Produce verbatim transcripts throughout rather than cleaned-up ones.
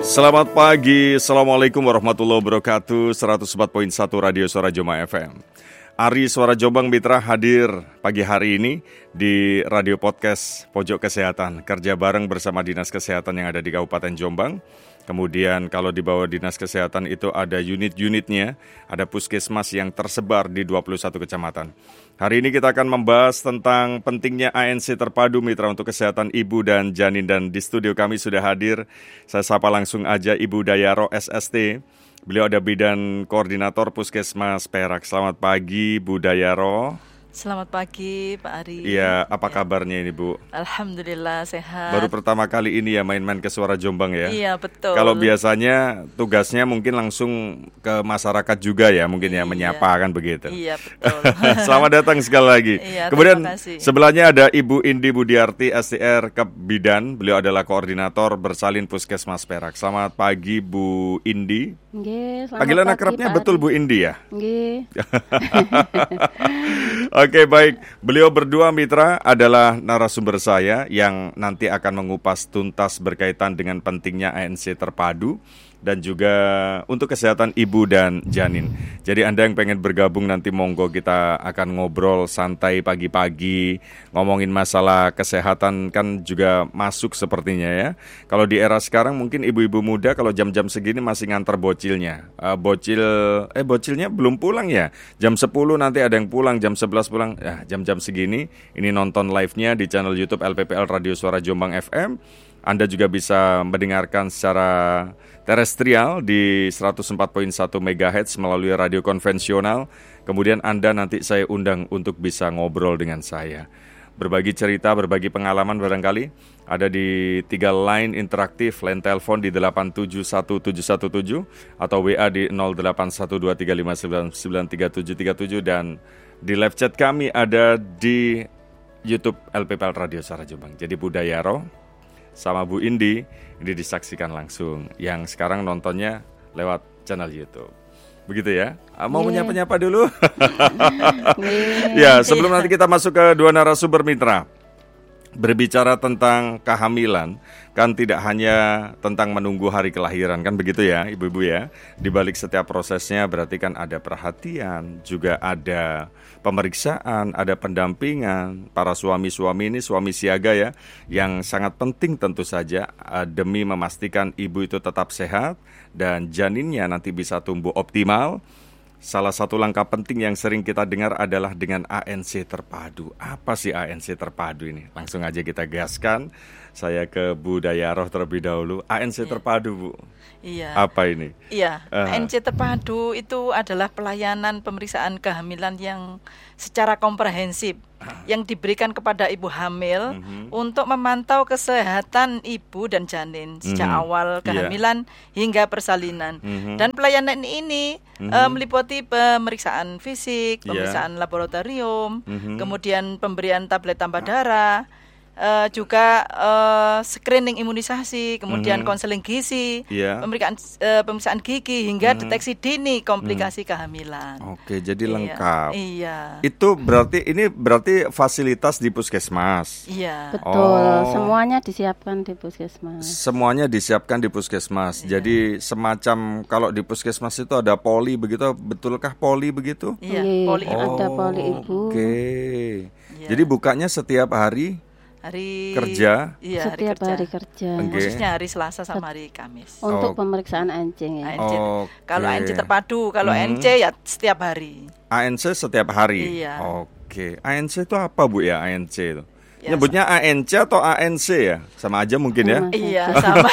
Selamat pagi, Assalamualaikum warahmatullahi wabarakatuh. seratus empat koma satu Radio Suara Jombang F M. Ari Suara Jombang Mitra hadir pagi hari ini di Radio Podcast Pojok Kesehatan. Kerja bareng bersama Dinas Kesehatan yang ada di Kabupaten Jombang. Kemudian kalau di bawah Dinas Kesehatan itu ada unit-unitnya, ada puskesmas yang tersebar di dua puluh satu kecamatan. Hari ini kita akan membahas tentang pentingnya A N C terpadu mitra untuk kesehatan ibu dan janin. Dan di studio kami sudah hadir, saya sapa langsung aja Ibu Dayaro S S T. Beliau ada Bidan Koordinator Puskesmas Perak. Selamat pagi Bu Dayaro. Selamat pagi Pak Ari. Iya, apa ya. kabarnya ini Bu? Alhamdulillah sehat. Baru pertama kali ini ya main-main ke Suara Jombang ya? Iya betul. Kalau biasanya tugasnya mungkin langsung ke masyarakat juga ya, mungkin ya iya. menyapa kan begitu. Iya betul. Selamat datang sekali lagi. Iya, kemudian sebelahnya ada Ibu Indi Budiarti S T R Kep Bidan. Beliau adalah koordinator bersalin Puskesmas Perak. Selamat pagi Bu Indi. Nggih, selamat panggilan pagi, akrabnya Pak betul Ari. Bu Indi ya? Nggih. Oke baik, beliau berdua mitra adalah narasumber saya yang nanti akan mengupas tuntas berkaitan dengan pentingnya A N C terpadu dan juga untuk kesehatan ibu dan janin. Jadi Anda yang pengen bergabung nanti monggo, kita akan ngobrol santai pagi-pagi, ngomongin masalah kesehatan kan juga masuk sepertinya ya. Kalau di era sekarang mungkin ibu-ibu muda kalau jam-jam segini masih nganter bocilnya. Uh, bocil eh bocilnya belum pulang ya. Jam sepuluh nanti ada yang pulang, jam sebelas pulang. Ya, jam-jam segini ini nonton live-nya di channel YouTube L P P L Radio Suara Jombang F M. Anda juga bisa mendengarkan secara terestrial di seratus empat koma satu megahertz melalui radio konvensional. Kemudian Anda nanti saya undang untuk bisa ngobrol dengan saya. Berbagi cerita, berbagi pengalaman barangkali. Ada di tiga line interaktif, line telepon di delapan tujuh satu tujuh satu tujuh atau W A di nol delapan satu dua tiga lima sembilan sembilan tiga tujuh tiga tujuh. Dan di live chat kami ada di YouTube L P P L Radio Suara Jombang. Jadi Bu Dayaro sama Bu Indi ini disaksikan langsung. Yang sekarang nontonnya lewat channel YouTube. Begitu ya. Mau yeah. menyapa-nyapa dulu? Ya, sebelum nanti kita masuk ke dua narasumber mitra. Berbicara tentang kehamilan, kan tidak hanya tentang menunggu hari kelahiran, kan begitu ya ibu-ibu ya. Di balik setiap prosesnya berarti kan ada perhatian, juga ada pemeriksaan, ada pendampingan. Para suami-suami ini suami siaga ya, yang sangat penting tentu saja demi memastikan ibu itu tetap sehat dan janinnya nanti bisa tumbuh optimal. Salah satu langkah penting yang sering kita dengar adalah dengan A N C terpadu. Apa sih A N C terpadu ini? Langsung aja kita gaskan. Saya ke Bu Dayaro terlebih dahulu. A N C iya. terpadu, Bu. Iya. Apa ini? Iya, uh. A N C terpadu itu adalah pelayanan pemeriksaan kehamilan yang secara komprehensif yang diberikan kepada ibu hamil mm-hmm. untuk memantau kesehatan ibu dan janin sejak mm-hmm. awal kehamilan yeah. hingga persalinan. Mm-hmm. Dan pelayanan ini mm-hmm. uh, meliputi pemeriksaan fisik, pemeriksaan yeah. laboratorium, mm-hmm. kemudian pemberian tablet tambah darah, Uh, juga uh, screening imunisasi, kemudian konseling mm-hmm. gizi, yeah. pemeriksaan uh, pemeriksaan gigi hingga mm-hmm. deteksi dini komplikasi mm-hmm. kehamilan. Oke, jadi iya. lengkap. Iya. Itu berarti ini berarti fasilitas di puskesmas. Iya. Betul, oh. semuanya disiapkan di puskesmas. Semuanya disiapkan di puskesmas. Iya. Jadi semacam kalau di puskesmas itu ada poli begitu, betulkah poli begitu? Iya, iya poli ibu. Ada poli ibu. Oke. Okay. Iya. Jadi bukanya setiap hari hari kerja, iya, hari setiap kerja. hari kerja, okay. khususnya hari Selasa sama hari Kamis. Untuk oh. pemeriksaan A N C ya. A N C. Okay. Kalau A N C terpadu, kalau hmm. A N C ya setiap hari. A N C setiap hari. Iya. Oke. Okay. A N C itu apa Bu ya A N C itu? Ya, nyebutnya A N C atau A N C ya? Sama aja mungkin ya? Iya, sama.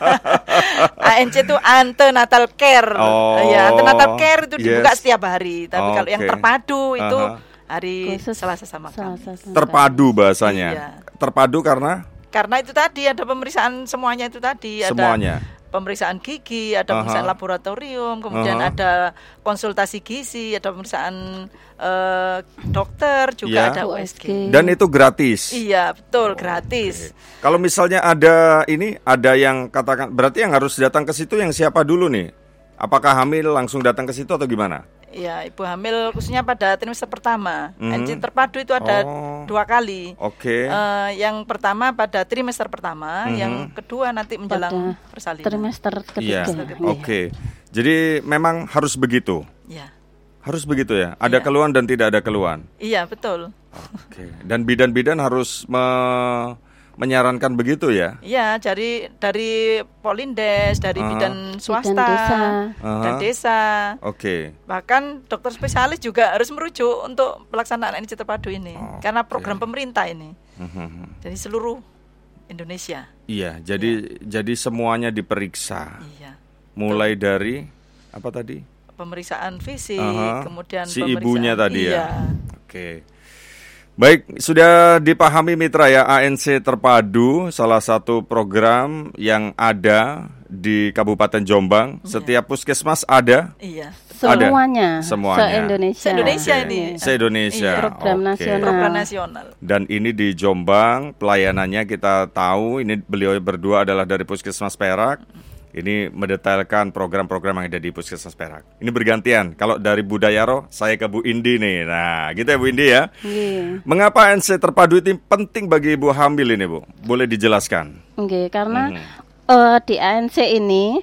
A N C itu antenatal care. Oh. Ya, antenatal care itu yes. dibuka setiap hari. Tapi okay. kalau yang terpadu itu uh-huh. hari Khusus Selasa sama Selasa Kamis. Terpadu bahasanya. Iya. Terpadu karena? Karena itu tadi ada pemeriksaan semuanya itu tadi. Semuanya. Ada pemeriksaan gigi, ada uh-huh. pemeriksaan laboratorium, kemudian uh-huh. ada konsultasi gizi, ada pemeriksaan uh, dokter, juga yeah. ada U S G. Dan itu gratis. Iya, betul, oh, gratis. Okay. Kalau misalnya ada ini, ada yang katakan, berarti yang harus datang ke situ yang siapa dulu nih? Apakah hamil langsung datang ke situ atau gimana? Ya, ibu hamil khususnya pada trimester pertama. Mhm. A N C terpadu itu ada Oh. dua kali. Oke. Eh, yang pertama pada trimester pertama, Mhm. yang kedua nanti menjelang Pada persalinan. trimester Iya. ketiga. Oke. Jadi memang harus begitu. Ya. Harus begitu ya. Ada Iya. keluhan dan tidak ada keluhan. Iya, betul. Oke. Dan bidan-bidan harus me- menyarankan begitu ya. Iya, dari dari Polindes, dari Ah. bidan swasta desa. dan Aha. desa. Oke. Bahkan dokter spesialis juga harus merujuk untuk pelaksanaan A N C terpadu ini. Oke. Karena program pemerintah ini. Mhm. Jadi seluruh Indonesia. Iya, jadi jadi semuanya diperiksa. Iya. Mulai dari apa tadi? Pemeriksaan fisik, Aha. kemudian Si pemeriksaan ibunya tadi iya. ya. Oke. Baik, sudah dipahami mitra ya, A N C terpadu salah satu program yang ada di Kabupaten Jombang. Iya. Setiap puskesmas ada Iya. Semuanya, Semuanya. se-Indonesia. Se-Indonesia Oke. ini. Se-Indonesia. Iya. Program Oke. nasional. Program nasional. Dan ini di Jombang, pelayanannya kita tahu, ini beliau berdua adalah dari Puskesmas Perak. Ini mendetailkan program-program yang ada di Puskesmas Perak. Ini bergantian. Kalau dari Bu Dayaro, saya ke Bu Indi nih. Nah, gitu ya Bu Indi ya. Nggih. Mengapa A N C terpadu itu penting bagi ibu hamil ini, Bu? Boleh dijelaskan? Nggih, karena Mhm. eh, di A N C ini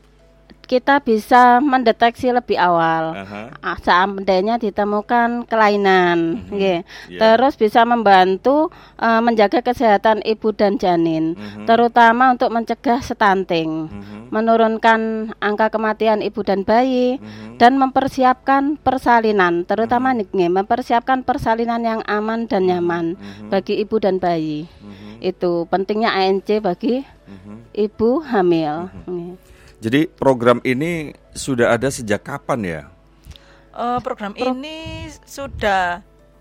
kita bisa mendeteksi lebih awal. Aha. Ah, seandainya ditemukan kelainan, nggih. Iya. Terus bisa membantu eh, menjaga kesehatan ibu dan janin, Mhm. terutama untuk mencegah stunting, Mhm. menurunkan angka kematian ibu dan bayi, Mhm. dan mempersiapkan persalinan, terutama nih, mempersiapkan persalinan yang aman dan nyaman Mhm. bagi ibu dan bayi. Mhm. Itu pentingnya A N C bagi Mhm. ibu hamil. Nggih. Jadi program ini sudah ada sejak kapan ya? Eh, program ini sudah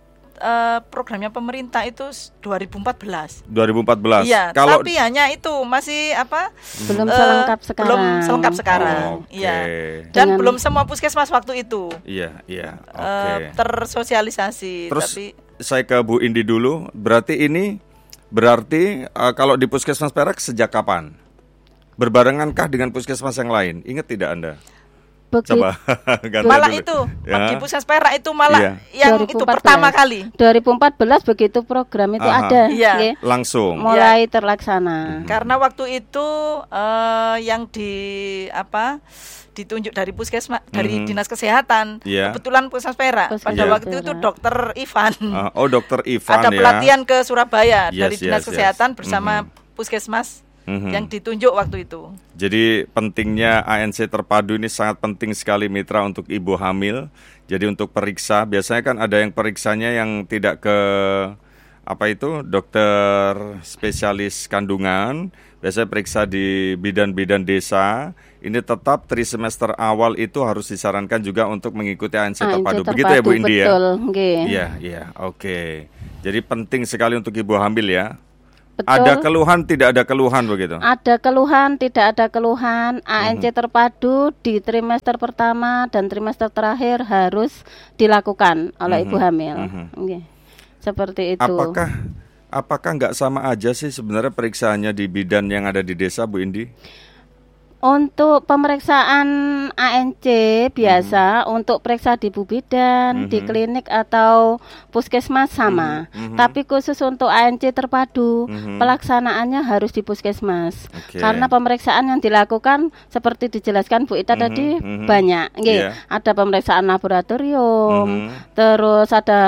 eh, programnya pemerintah itu s- dua ribu empat belas. dua ribu empat belas. Iya, Kalau tapi hanya itu masih apa? Belum eh, selengkap sekarang. Belum selengkap sekarang. Oke. Iya. Dan Dengan- belum semua puskesmas waktu itu Iya, iya. eh, Oke. tersosialisasi. Terus Tapi saya ke Bu Indi dulu. Berarti ini berarti eh, kalau di Puskesmas Perak sejak kapan? Berbarengankah dengan puskesmas yang lain? Ingat tidak Anda? Begitu Coba ganti malah dulu. itu Ya. di Puskesmas Perak itu malah Iya. yang dua ribu itu empat belas. pertama kali. dua ribu empat belas begitu program itu Aha. ada, Iya. nggih, Langsung. mulai terlaksana. Karena waktu itu eh, yang di apa ditunjuk dari puskesmas dari Mhm. dinas kesehatan Iya. kebetulan Puskesmas Perak Puskesmas pada Iya. waktu itu Perak. dokter Ivan Ah, oh, Dokter Ivan ada ya. pelatihan ke Surabaya Yes, dari dinas yes, yes. kesehatan bersama Mhm. puskesmas Mhm. yang ditunjuk waktu itu. Jadi pentingnya A N C terpadu ini sangat penting sekali mitra untuk ibu hamil. Jadi untuk periksa, biasanya kan ada yang periksanya yang tidak ke apa itu dokter spesialis kandungan, biasanya periksa di bidan-bidan desa. Ini tetap trisemester awal itu harus disarankan juga untuk mengikuti A N C A N C terpadu. Begitu ya Bu Indi ya? betul, nggih. Iya, iya, oke. Jadi penting sekali untuk ibu hamil ya. Betul. Ada keluhan, tidak ada keluhan begitu. Ada keluhan, tidak ada keluhan. A N C Mhm. terpadu di trimester pertama dan trimester terakhir harus dilakukan oleh Mhm. ibu hamil. Mhm. Nggih. Seperti itu. Apakah apakah nggak sama aja sih sebenarnya periksaannya di bidan yang ada di desa, Bu Indi? Untuk pemeriksaan A N C biasa untuk periksa di Bu Bidan, di Mhm. klinik atau puskesmas sama. Mhm, mhm. Tapi khusus untuk A N C terpadu, Mhm. pelaksanaannya harus di puskesmas. Oke. Karena pemeriksaan yang dilakukan seperti dijelaskan Bu Ita Mhm, tadi mhm. banyak. Nggih, Iya. ada pemeriksaan laboratorium, Mhm. terus ada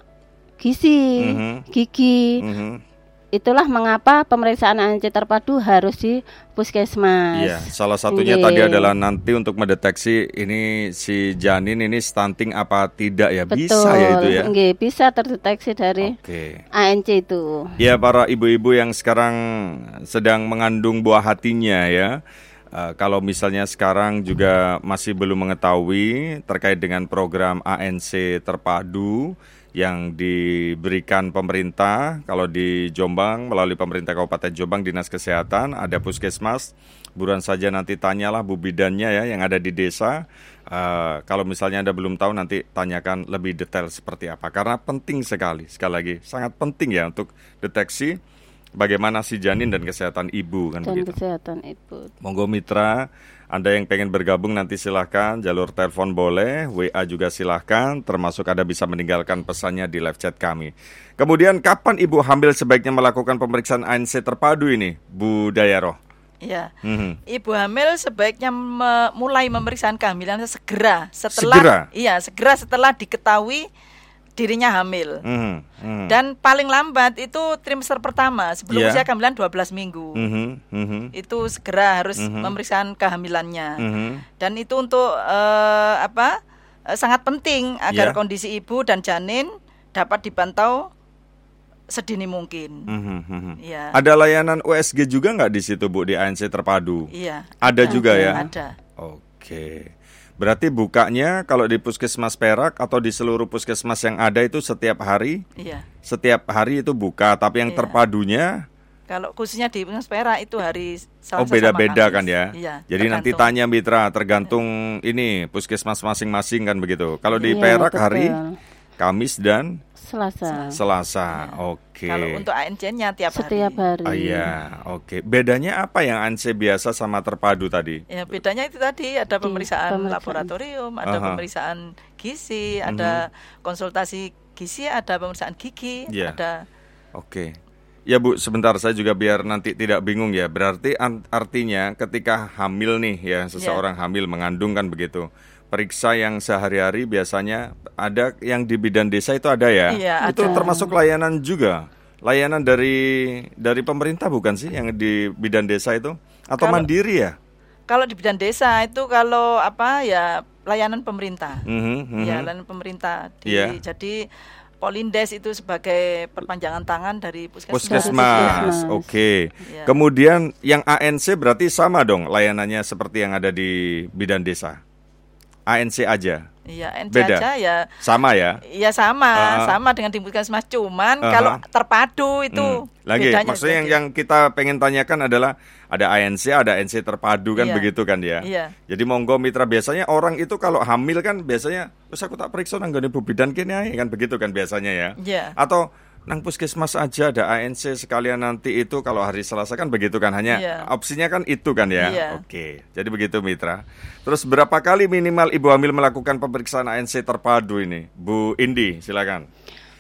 gizi, Mhm. gigi. Mhm. Itulah mengapa pemeriksaan A N C terpadu harus di puskesmas. Iya, salah satunya Nggih. tadi adalah nanti untuk mendeteksi ini si janin ini stunting apa tidak ya. Betul. Bisa ya itu ya. Nggih, bisa terdeteksi dari Oke. A N C itu. Ya, para ibu-ibu yang sekarang sedang mengandung buah hatinya ya. Eh, kalau misalnya sekarang juga masih belum mengetahui terkait dengan program A N C terpadu yang diberikan pemerintah, kalau di Jombang melalui pemerintah Kabupaten Jombang, Dinas Kesehatan, ada puskesmas, buruan saja nanti tanyalah bu bidannya ya yang ada di desa. Uh, kalau misalnya Anda belum tahu, nanti tanyakan lebih detail seperti apa, karena penting sekali, sekali lagi sangat penting ya untuk deteksi bagaimana si janin dan kesehatan ibu kan Dan begitu. kesehatan ibu. Monggo mitra, Anda yang pengen bergabung nanti silahkan, jalur telepon boleh, W A juga silahkan, termasuk Anda bisa meninggalkan pesannya di live chat kami. Kemudian kapan ibu hamil sebaiknya melakukan pemeriksaan A N C terpadu ini, Bu Dayaroh? Ya, Mhm. ibu hamil sebaiknya me- mulai pemeriksaan kehamilan segera setelah Segera? iya segera setelah diketahui dirinya hamil. Mhm, mhm. Dan paling lambat itu trimester pertama sebelum Iya. usia kehamilan dua belas minggu. Mhm, mhm, Itu segera harus Mhm. pemeriksaan kehamilannya. mhm. Dan itu untuk eh, apa? eh, sangat penting agar Iya. kondisi ibu dan janin dapat dipantau sedini mungkin. Mhm, mhm. Iya. Ada layanan U S G juga nggak di situ, Bu, di A N C terpadu? Iya. Ada juga ya? Ada. Oke. Berarti bukanya kalau di Puskesmas Perak atau di seluruh puskesmas yang ada itu setiap hari? Iya. Setiap hari itu buka, tapi yang Iya. terpadunya Kalau khususnya di Puskesmas Perak itu hari Selasa oh beda-beda sama kan Kamis. ya? Iya, Jadi nanti tergantung. tanya mitra, tergantung ini puskesmas masing-masing kan begitu. Kalau di Iya, Perak betul. hari Kamis dan Selasa. Selasa. Oke. Kalau untuk A N C-nya tiap hari. Setiap hari. Ah, iya, oke. Bedanya apa yang A N C biasa sama terpadu tadi? Ya bedanya itu tadi ada pemeriksaan, pemeriksaan. laboratorium, ada Aha. pemeriksaan gizi, ada konsultasi gizi, ada pemeriksaan gigi, Iya. ada Oke. Ya Bu, sebentar saya juga biar nanti tidak bingung ya. Berarti an- artinya ketika hamil nih ya, seseorang hamil mengandung kan begitu. Periksa yang sehari-hari biasanya ada yang di bidan desa itu ada ya? Iya, Itu ada. termasuk layanan juga. Layanan dari dari pemerintah bukan sih yang di bidan desa itu? Atau Kalau- mandiri ya? kalau di bidan desa itu kalau apa ya layanan pemerintah. Mhm, mhm. Ya, layanan pemerintah. Di, Iya. Jadi Polindes itu sebagai perpanjangan tangan dari puskesmas. Puskesmas, Puskesmas. oke. Iya. Kemudian yang A N C berarti sama dong layanannya seperti yang ada di bidan desa. A N C aja, Iya, N C Beda? aja ya. sama ya? Iya sama, Ah. sama dengan di puskesmas. Cuman Aha. kalau terpadu itu Hmm. Lagi, bedanya maksudnya yang, sedikit. yang kita pengen tanyakan adalah ada A N C, ada A N C terpadu kan Iya. begitu kan ya? Iya. Jadi monggo mitra, biasanya orang itu kalau hamil kan biasanya, terus aku tak periksa nang gone Bu bidan kene ae kan begitu kan biasanya ya? Iya. Atau nang puskesmas aja ada A N C sekalian nanti itu kalau hari Selasa kan begitu kan, hanya Iya. opsinya kan itu kan ya. Iya. Oke, jadi begitu mitra. Terus berapa kali minimal ibu hamil melakukan pemeriksaan A N C terpadu ini, Bu Indi, silakan.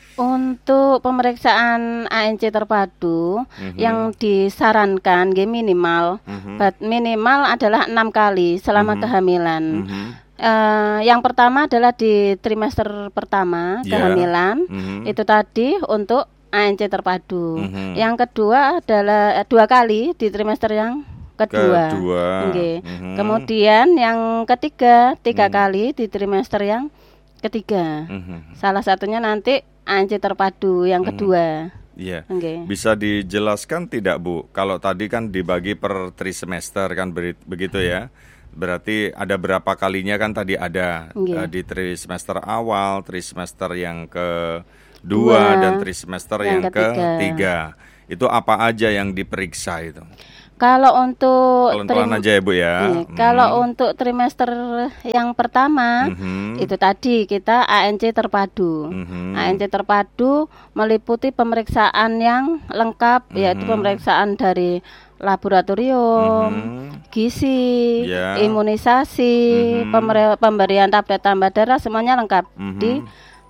Untuk pemeriksaan A N C terpadu Mhm. yang disarankan nggih minimal Mhm. bat minimal adalah enam kali selama Mhm. kehamilan. Mhm. Eh, yang pertama adalah di trimester pertama Iya. kehamilan. Mhm. Itu tadi untuk A N C terpadu. Mhm. Yang kedua adalah eh, dua kali di trimester yang kedua. Kedua. Nggih. Mhm. Kemudian yang ketiga tiga Mhm. kali di trimester yang ketiga. Mhm. Salah satunya nanti A N C terpadu yang Mhm. kedua. Iya. Nggih. Bisa dijelaskan tidak Bu? Kalau tadi kan dibagi per trimester kan beri- begitu ya. Berarti ada berapa kalinya kan tadi ada Iya. eh, di trimester awal, trimester yang kedua Dua. dan trimester yang, Yang ketiga. ketiga. Itu apa aja yang diperiksa itu? Kalau untuk Pelan-pelan trim- aja ya Bu ya. Iya, Mhm. kalau untuk trimester yang pertama Mhm. itu tadi kita A N C terpadu. Mhm. A N C terpadu meliputi pemeriksaan yang lengkap, yaitu Mhm. pemeriksaan dari laboratorium, Mhm. gizi, Ya. imunisasi, Mhm. pemeri- pemberian tablet tambah darah, semuanya lengkap Mhm. di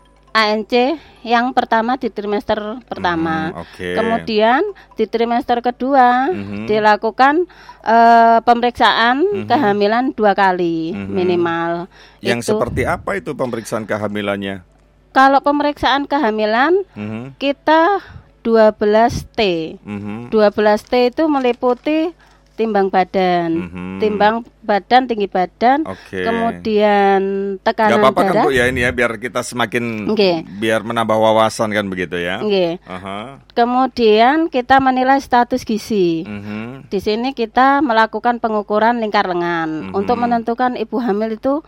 A N C yang pertama di trimester pertama. Mhm, oke. Kemudian di trimester kedua Mhm. dilakukan eh, pemeriksaan Mhm. kehamilan dua kali Mhm. minimal. Yang Itu- seperti apa itu pemeriksaan kehamilannya? Kalau pemeriksaan kehamilan Mhm. kita dua belas T. Mhm. dua belas T itu meliputi timbang badan, Mhm. timbang badan, tinggi badan, Oke. kemudian Gak tekanan apa-apa kan darah. Bu ya ini ya, biar kita semakin Nggih. biar menambah wawasan kan begitu ya. Nggih. Aha. Kemudian kita menilai status gizi. Mhm. Di sini kita melakukan pengukuran lingkar lengan Mhm. untuk menentukan ibu hamil itu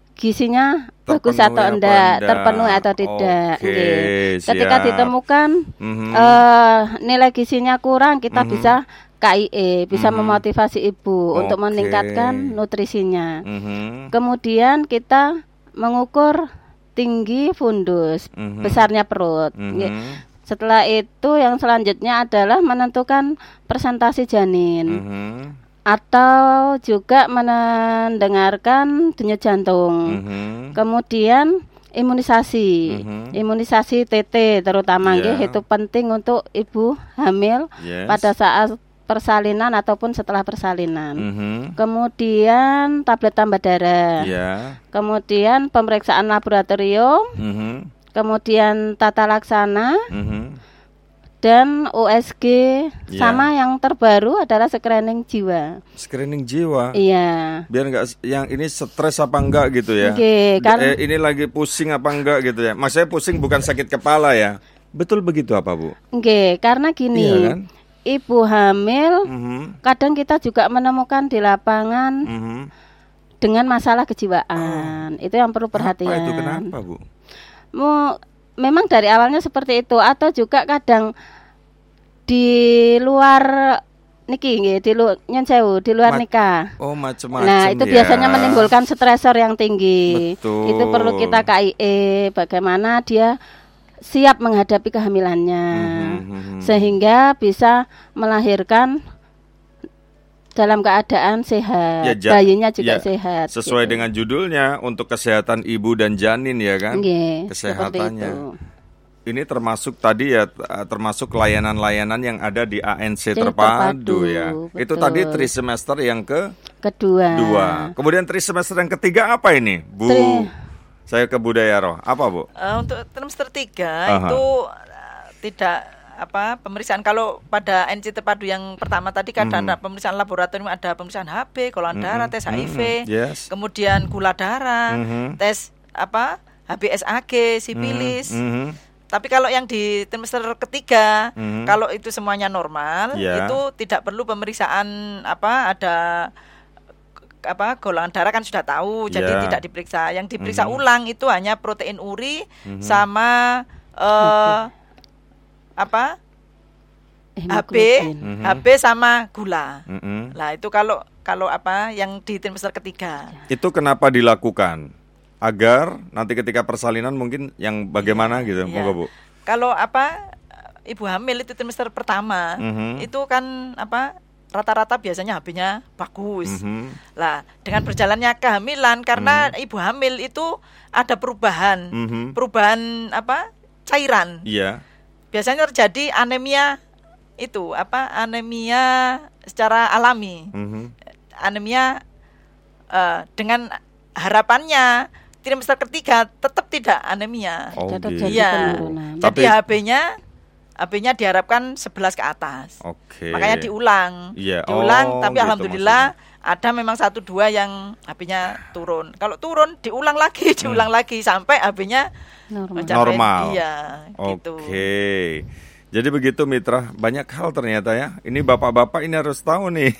gizinya bagus Terpenuhi atau apa enggak, enggak. terpenuhi atau tidak. Oke, Nggih. Ketika siap. ditemukan Mhm. eh, nilai gizinya kurang, kita Mhm. bisa K I E, bisa Mhm. memotivasi ibu untuk Oke. meningkatkan nutrisinya. Mhm. Kemudian kita mengukur tinggi fundus, Mhm. besarnya perut. Mhm. Nggih. Setelah itu yang selanjutnya adalah menentukan presentasi janin. Mm-hmm. Atau juga mendengarkan denyut jantung. Mm-hmm. Kemudian imunisasi, mm-hmm. imunisasi T T terutama yeah. nggih, itu penting untuk ibu hamil yes. pada saat persalinan ataupun setelah persalinan. Mm-hmm. Kemudian tablet tambah darah. Yeah. Kemudian pemeriksaan laboratorium. Mm-hmm. Kemudian tata laksana. Mm-hmm. Dan U S G yeah. sama yang terbaru adalah screening jiwa. Screening jiwa. Iya. Biar nggak yang ini stres apa enggak gitu ya. Okay, kan? eh, ini lagi pusing apa enggak gitu ya. Maksudnya pusing bukan sakit kepala ya. Betul begitu apa Bu? Oke, okay, karena gini. Iya kan? Ibu hamil mm-hmm. kadang kita juga menemukan di lapangan mm-hmm. dengan masalah kejiwaan. Oh. Itu yang perlu perhatian. Apa itu kenapa Bu? Mau memang dari awalnya seperti itu, atau juga kadang di luar niki nggih, di luar nyen sewu, di luar Ma- nikah. Oh, macam-macam. Nah, itu ya. biasanya menimbulkan stresor yang tinggi. Betul. Itu perlu kita K I E bagaimana dia siap menghadapi kehamilannya. Mm-hmm. Sehingga bisa melahirkan dalam keadaan sehat, ya, ja- bayinya juga ya, sehat. Sesuai gitu. dengan judulnya, untuk kesehatan ibu dan janin ya kan, Nge, kesehatannya. Ini termasuk tadi ya, termasuk layanan-layanan yang ada di A N C Terpadu, terpadu ya. Betul. Itu tadi trimester yang ke kedua. Dua. Kemudian trimester yang ketiga apa ini, Bu? Tri- Saya ke Budaya Roh. Apa Bu? Uh, untuk trimester tiga Aha. itu uh, tidak apa pemeriksaan. Kalau pada A N C Terpadu yang pertama tadi kan mm-hmm. ada pemeriksaan laboratorium, ada pemeriksaan H B, golongan mm-hmm. darah, tes H I V, mm-hmm. yes. kemudian gula darah, mm-hmm. tes apa H B S A G, sipilis. Mm-hmm. Tapi kalau yang di trimester ketiga, mm-hmm. kalau itu semuanya normal, yeah. itu tidak perlu pemeriksaan apa ada apa golongan darah kan sudah tahu, yeah. jadi tidak diperiksa. Yang diperiksa mm-hmm. ulang itu hanya protein uri mm-hmm. sama uh, okay. apa H B, mm-hmm. H B sama gula. Mm-hmm. Nah itu kalau kalau apa yang di trimester ketiga. Itu kenapa dilakukan? Agar nanti ketika persalinan mungkin yang bagaimana iya, gitu, iya. Moga Bu. Kalau apa ibu hamil itu trimester pertama, mm-hmm. itu kan apa rata-rata biasanya H B-nya bagus. Mm-hmm. Lah dengan berjalannya kehamilan karena mm-hmm. ibu hamil itu ada perubahan, mm-hmm. perubahan apa cairan. Iya. Biasanya terjadi anemia itu apa anemia secara alami, mm-hmm. anemia uh, dengan harapannya trimester ketiga tetap tidak anemia. Oh, gitu. Ya. Jadi H B-nya H B-nya diharapkan sebelas ke atas. Okay. Makanya diulang. Yeah. Diulang oh, tapi gitu alhamdulillah maksudnya. Ada memang satu dua yang H B-nya turun. Kalau turun diulang lagi, diulang hmm. lagi sampai H B-nya normal. normal. Iya, okay. gitu. Oke. Jadi begitu mitra, banyak hal ternyata ya. Ini bapak-bapak ini harus tahu nih.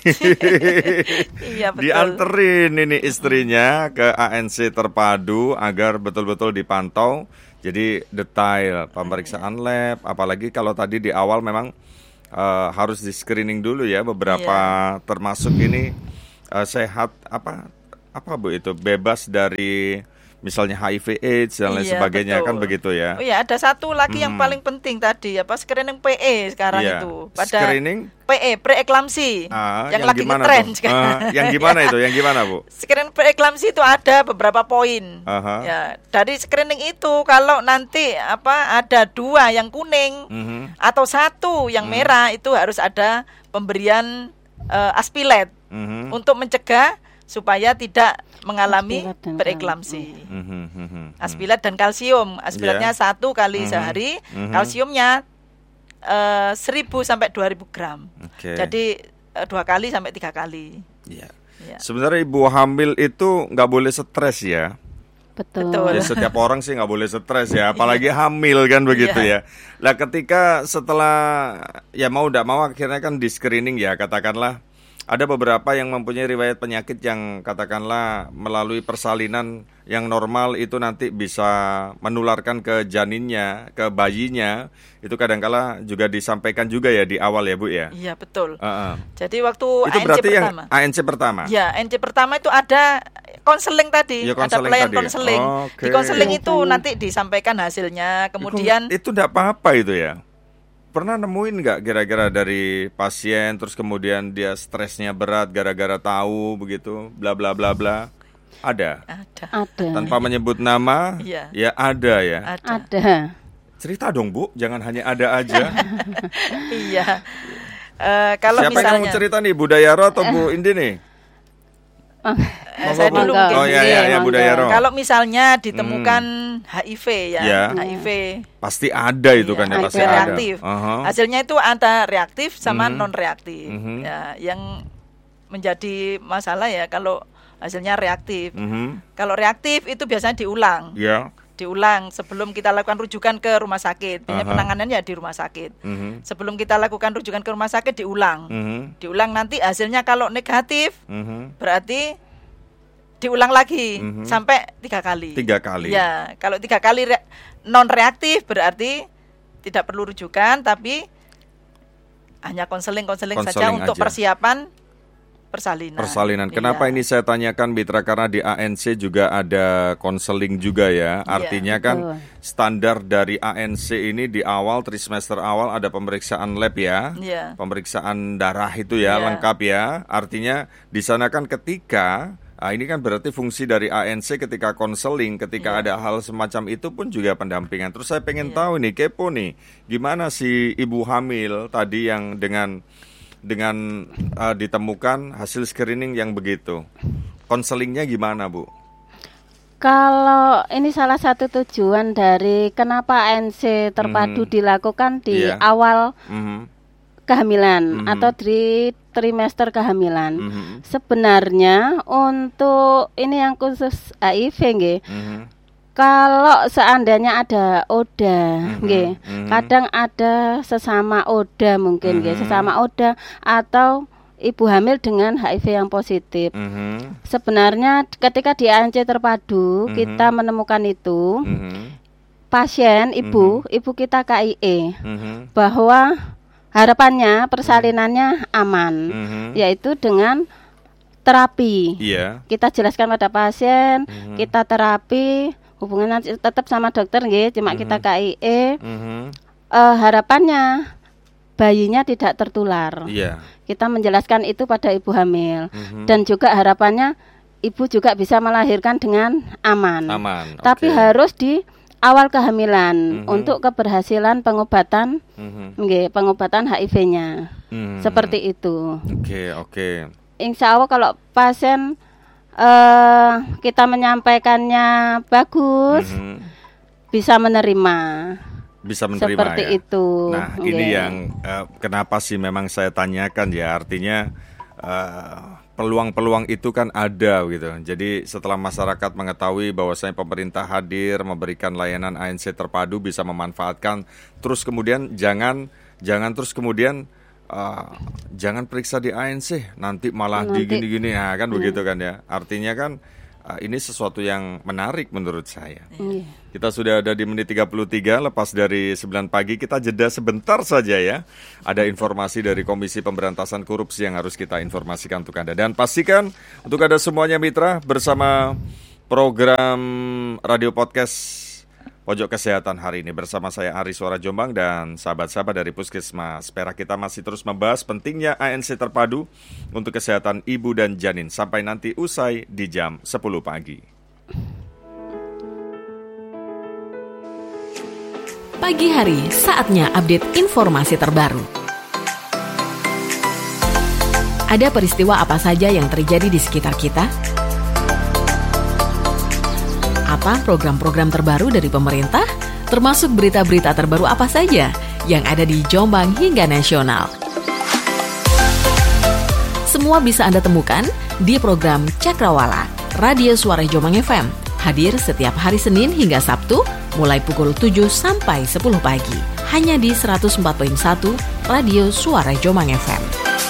Iya betul. Dianterin ini istrinya ke A N C Terpadu agar betul-betul dipantau. Jadi detail pemeriksaan lab, apalagi kalau tadi di awal memang uh, harus di screening dulu ya beberapa iya. termasuk ini uh, sehat apa apa Bu itu bebas dari misalnya H I V AIDS dan lain iya, sebagainya betul. Kan begitu ya. Oh iya, ada satu lagi hmm. yang paling penting tadi apa screening P E sekarang iya. itu. Pada screening P E preeklamsi ah, yang, yang lagi ngetren sekarang. Uh, yang gimana itu? Yang gimana Bu? Screening preeklamsi itu ada beberapa poin. Uh-huh. Ya, dari screening itu kalau nanti apa ada dua yang kuning uh-huh. atau satu yang uh-huh. merah itu harus ada pemberian uh, aspilet uh-huh. untuk mencegah supaya tidak mengalami preeklamsi. Mm-hmm. Aspilat dan kalsium. Aspilatnya yeah. satu kali mm-hmm. sehari, mm-hmm. kalsiumnya uh, seribu sampai dua ribu gram. Okay. Jadi uh, dua kali sampai tiga kali. Yeah. Yeah. Sebenarnya ibu hamil itu nggak boleh stres ya. Betul. Ya, setiap orang sih nggak boleh stres ya, apalagi hamil kan begitu yeah. ya. Nah ketika setelah ya mau tidak mau akhirnya kan di screening ya katakanlah. Ada beberapa yang mempunyai riwayat penyakit yang katakanlah melalui persalinan yang normal itu nanti bisa menularkan ke janinnya, ke bayinya. Itu kadangkala juga disampaikan juga ya di awal ya Bu ya. Iya betul. Uh-uh. Jadi waktu itu A N C berarti pertama. Yang A N C pertama. Ya A N C pertama itu ada konseling tadi, ya, ada pelayan konseling. Okay. Di konseling itu nanti disampaikan hasilnya. Kemudian itu tidak apa-apa itu ya. pernah nemuin nggak kira-kira dari pasien terus kemudian dia stresnya berat gara-gara tahu begitu, bla bla bla bla? Ada. Ada. Ada. Tanpa menyebut nama, Iya. ya ada ya. Ada. Ada. Cerita dong Bu, jangan hanya ada aja. Iya. Uh, kalau Siapa misalnya, yang mau cerita nih, Bu Dayaro atau Bu Indi nih? Oh, eh, saya Bu? dulu Monggo. mungkin. Oh ya ya ya Bu Monggo. Dayaro. Kalau misalnya ditemukan H I V ya, Ya. H I V Pasti ada itu kan ya, Iya, pasti ada ada. reaktif. Aha. Hasilnya itu ada reaktif sama Mhm. non reaktif. Mhm. Ya, yang menjadi masalah ya kalau hasilnya reaktif. Mhm. Kalau reaktif itu biasanya diulang. Ya. Diulang sebelum kita lakukan rujukan ke rumah sakit. Biasanya Aha. penanganannya di rumah sakit. Mhm. Sebelum kita lakukan rujukan ke rumah sakit diulang. Mhm. Diulang nanti hasilnya kalau negatif Mhm. berarti diulang lagi Mhm. sampai tiga kali. Tiga kali. Ya, kalau tiga kali re- non reaktif berarti tidak perlu rujukan, tapi hanya konseling-konseling saja Konseling untuk aja. persiapan persalinan. Persalinan. Kenapa Iya. ini saya tanyakan Mitra? Karena di A N C juga ada konseling juga ya. Artinya kan betul. standar dari A N C ini di awal trimester awal ada pemeriksaan lab ya. Iya. Pemeriksaan darah itu ya, Iya. lengkap ya. Artinya di sana kan ketika ah, ini kan berarti fungsi dari A N C ketika konseling, ketika ada hal semacam itu pun juga pendampingan. Terus saya pengen Iya. tahu nih, kepo nih, gimana si ibu hamil tadi yang dengan dengan uh, ditemukan hasil screening yang begitu, konselingnya gimana Bu? Kalau ini salah satu tujuan dari kenapa A N C terpadu Mhm. dilakukan di Iya. awal Mhm. kehamilan Mhm. atau di trimester kehamilan. Mhm. Sebenarnya untuk ini yang khusus H I V nggih. Mhm. Kalau seandainya ada oda, Mhm, nggih, mhm. kadang ada sesama oda mungkin, nggih, Mhm. sesama oda atau ibu hamil dengan H I V yang positif. Mhm. Sebenarnya ketika di A N C terpadu Mhm. kita menemukan itu Mhm. pasien ibu, ibu kita K I E, Mhm. bahwa harapannya persalinannya aman, Mhm. yaitu dengan terapi. Iya. Kita jelaskan pada pasien, Mhm. kita terapi. Hubungan tetap sama dokter nggih, cuma kita K I E. Mhm. Eh, harapannya bayinya tidak tertular. Iya. Kita menjelaskan itu pada ibu hamil. Mhm. Dan juga harapannya ibu juga bisa melahirkan dengan aman. Aman. Tapi oke. harus di awal kehamilan Mhm. untuk keberhasilan pengobatan Mhm. nggih, pengobatan H I V-nya. Mhm. Seperti itu. Oke, oke. Insya Allah kalau pasien eh kita menyampaikannya bagus, Mhm. bisa menerima. Bisa menerima Seperti ya. itu. Nah, Nggih. ini yang eh, kenapa sih memang saya tanyakan ya, artinya eh, peluang-peluang itu kan ada gitu. Jadi setelah masyarakat mengetahui bahwasanya pemerintah hadir memberikan layanan A N C terpadu, bisa memanfaatkan, terus kemudian jangan jangan terus kemudian uh, jangan periksa di A N C, nanti malah di Nanti. gini-gini, nah, kan begitu kan ya. Artinya kan uh, ini sesuatu yang menarik menurut saya. Nggih. Kita sudah ada di menit tiga puluh tiga, lepas dari sembilan pagi, kita jeda sebentar saja ya. Ada informasi dari Komisi Pemberantasan Korupsi yang harus kita informasikan untuk Anda. Dan pastikan untuk Anda semuanya mitra, bersama program Radio Podcast Pojok Kesehatan hari ini bersama saya Ari Suara Jombang dan sahabat-sahabat dari Puskesmas Perak. Kita masih terus membahas pentingnya A N C terpadu untuk kesehatan ibu dan janin sampai nanti usai di jam sepuluh pagi. Pagi hari, saatnya update informasi terbaru. Ada peristiwa apa saja yang terjadi di sekitar kita? Apa program-program terbaru dari pemerintah? Termasuk berita-berita terbaru apa saja yang ada di Jombang hingga nasional. Semua bisa Anda temukan di program Cakrawala, Radio Suara Jombang F M. Hadir setiap hari Senin hingga Sabtu, mulai pukul tujuh sampai sepuluh pagi. Hanya di seratus empat koma satu Radio Suara Jombang F M.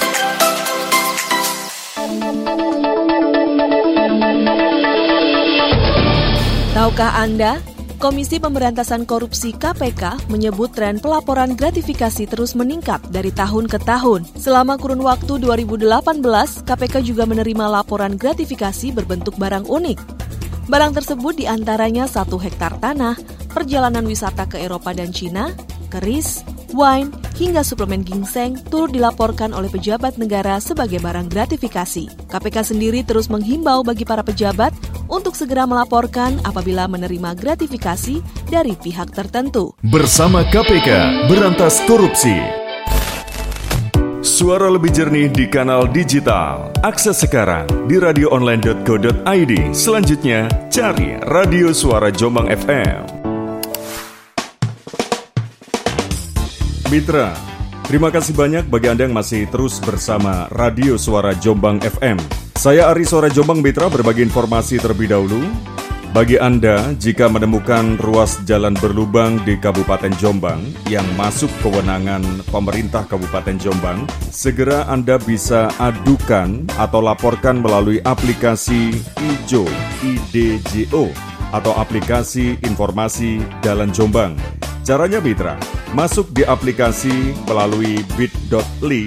Tahukah Anda, Komisi Pemberantasan Korupsi K P K menyebut tren pelaporan gratifikasi terus meningkat dari tahun ke tahun. Selama kurun waktu dua ribu delapan belas, K P K juga menerima laporan gratifikasi berbentuk barang unik. Barang tersebut diantaranya satu hektar tanah, perjalanan wisata ke Eropa dan Cina, keris, wine, hingga suplemen ginseng turut dilaporkan oleh pejabat negara sebagai barang gratifikasi. K P K sendiri terus menghimbau bagi para pejabat untuk segera melaporkan apabila menerima gratifikasi dari pihak tertentu. Bersama K P K, berantas korupsi. Suara lebih jernih di kanal digital. Akses sekarang di radio online dot co dot i d. Selanjutnya, cari Radio Suara Jombang F M. Mitra, terima kasih banyak bagi Anda yang masih terus bersama Radio Suara Jombang F M. Saya Ari Suara Jombang Mitra berbagi informasi terlebih dahulu. Bagi Anda, jika menemukan ruas jalan berlubang di Kabupaten Jombang yang masuk kewenangan pemerintah Kabupaten Jombang, segera Anda bisa adukan atau laporkan melalui aplikasi I J O, I D J O, atau aplikasi informasi Jalan Jombang. Caranya Mitra, masuk di aplikasi melalui bit.ly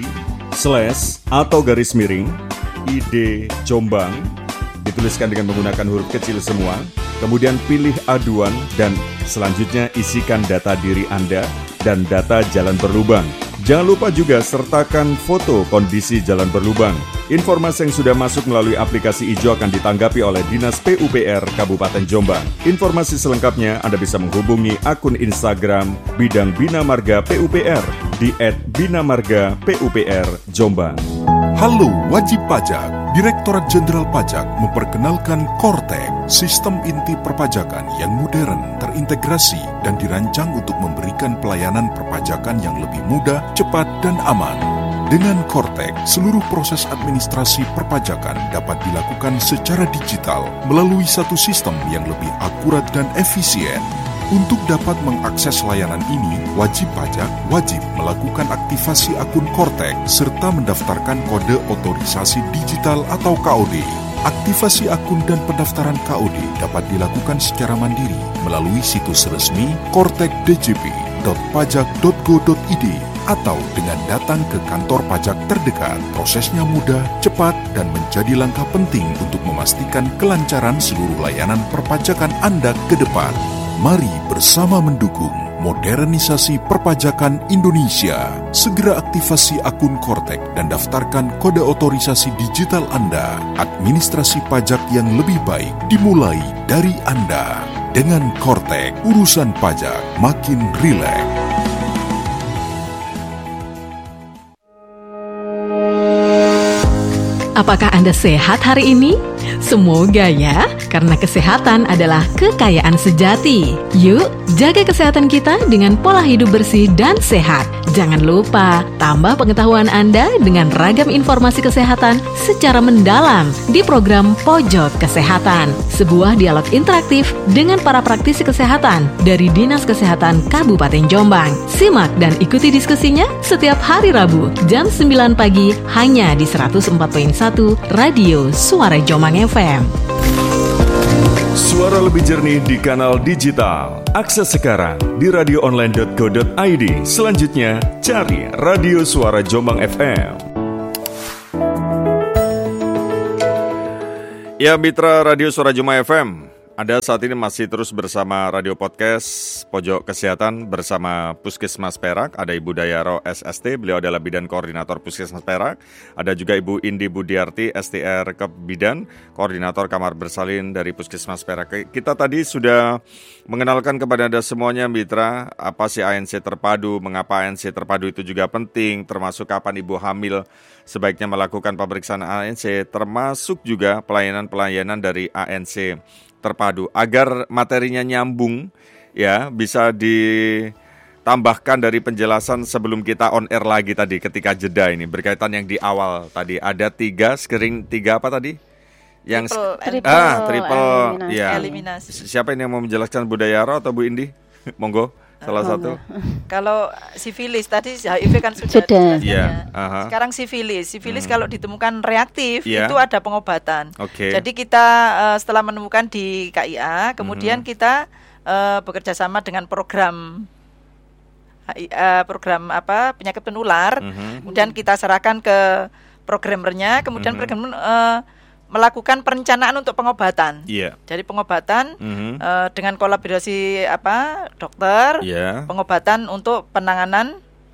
slash atau garis miring I D Jombang, dituliskan dengan menggunakan huruf kecil semua, kemudian pilih aduan dan selanjutnya isikan data diri Anda dan data jalan berlubang. Jangan lupa juga sertakan foto kondisi jalan berlubang. Informasi yang sudah masuk melalui aplikasi I J O akan ditanggapi oleh Dinas P U P R Kabupaten Jombang. Informasi selengkapnya Anda bisa menghubungi akun Instagram Bidang Bina Marga P U P R di et bina marga P U P R Jombang. Halo wajib pajak, Direktorat Jenderal Pajak memperkenalkan Kortek, sistem inti perpajakan yang modern, terintegrasi, dan dirancang untuk memberikan pelayanan perpajakan yang lebih mudah, cepat, dan aman. Dengan Kortek, seluruh proses administrasi perpajakan dapat dilakukan secara digital melalui satu sistem yang lebih akurat dan efisien. Untuk dapat mengakses layanan ini, wajib pajak wajib melakukan aktivasi akun Kortek serta mendaftarkan kode otorisasi digital atau K O D. Aktivasi akun dan pendaftaran K O D dapat dilakukan secara mandiri melalui situs resmi kortek d j p dot pajak dot go dot i d atau dengan datang ke kantor pajak terdekat. Prosesnya mudah, cepat, dan menjadi langkah penting untuk memastikan kelancaran seluruh layanan perpajakan Anda ke depan. Mari bersama mendukung modernisasi perpajakan Indonesia. Segera aktivasi akun Kortek dan daftarkan kode otorisasi digital Anda. Administrasi pajak yang lebih baik dimulai dari Anda. Dengan Kortek, urusan pajak makin rileks. Apakah Anda sehat hari ini? Semoga ya, karena kesehatan adalah kekayaan sejati. Yuk, jaga kesehatan kita dengan pola hidup bersih dan sehat. Jangan lupa, tambah pengetahuan Anda dengan ragam informasi kesehatan secara mendalam di program Pojok Kesehatan. Sebuah dialog interaktif dengan para praktisi kesehatan dari Dinas Kesehatan Kabupaten Jombang. Simak dan ikuti diskusinya setiap hari Rabu jam sembilan pagi hanya di seratus empat koma satu Radio Suara Jombang F M. Suara lebih jernih di kanal digital. Akses sekarang di radio online dot co dot i d. Selanjutnya, cari Radio Suara Jombang F M. Ya, mitra Radio Suara Jombang F M, Anda saat ini masih terus bersama Radio Podcast Pojok Kesehatan bersama Puskesmas Perak. Ada Ibu Dayaro S S T, beliau adalah Bidan Koordinator Puskesmas Perak. Ada juga Ibu Indi Budiarti S T R Kepbidan, Koordinator Kamar Bersalin dari Puskesmas Perak. Kita tadi sudah mengenalkan kepada Anda semuanya, mitra, apa sih A N C terpadu, mengapa A N C terpadu itu juga penting, termasuk kapan ibu hamil sebaiknya melakukan pemeriksaan A N C, termasuk juga pelayanan-pelayanan dari A N C terpadu agar materinya nyambung, ya, bisa ditambahkan dari penjelasan sebelum kita on air lagi tadi ketika jeda ini berkaitan yang di awal tadi ada tiga screening, tiga apa tadi yang triple, ah triple eliminasi. ya eliminasi. Siapa ini yang mau menjelaskan, Bu Dayaro atau Bu Indi? Monggo salah oh, satu. Kalau sifilis tadi H I V kan sudah, sudah. Yeah. Uh-huh. Sekarang sifilis, sifilis hmm. kalau ditemukan reaktif yeah. itu ada pengobatan. Okay. Jadi kita uh, setelah menemukan di K I A, kemudian hmm. kita uh, bekerja sama dengan program uh, program apa penyakit penular, hmm. kemudian kita serahkan ke programmernya, kemudian hmm. programmer uh, melakukan perencanaan untuk pengobatan. Yeah. Jadi pengobatan mm-hmm. uh, dengan kolaborasi apa dokter, yeah. pengobatan untuk penanganan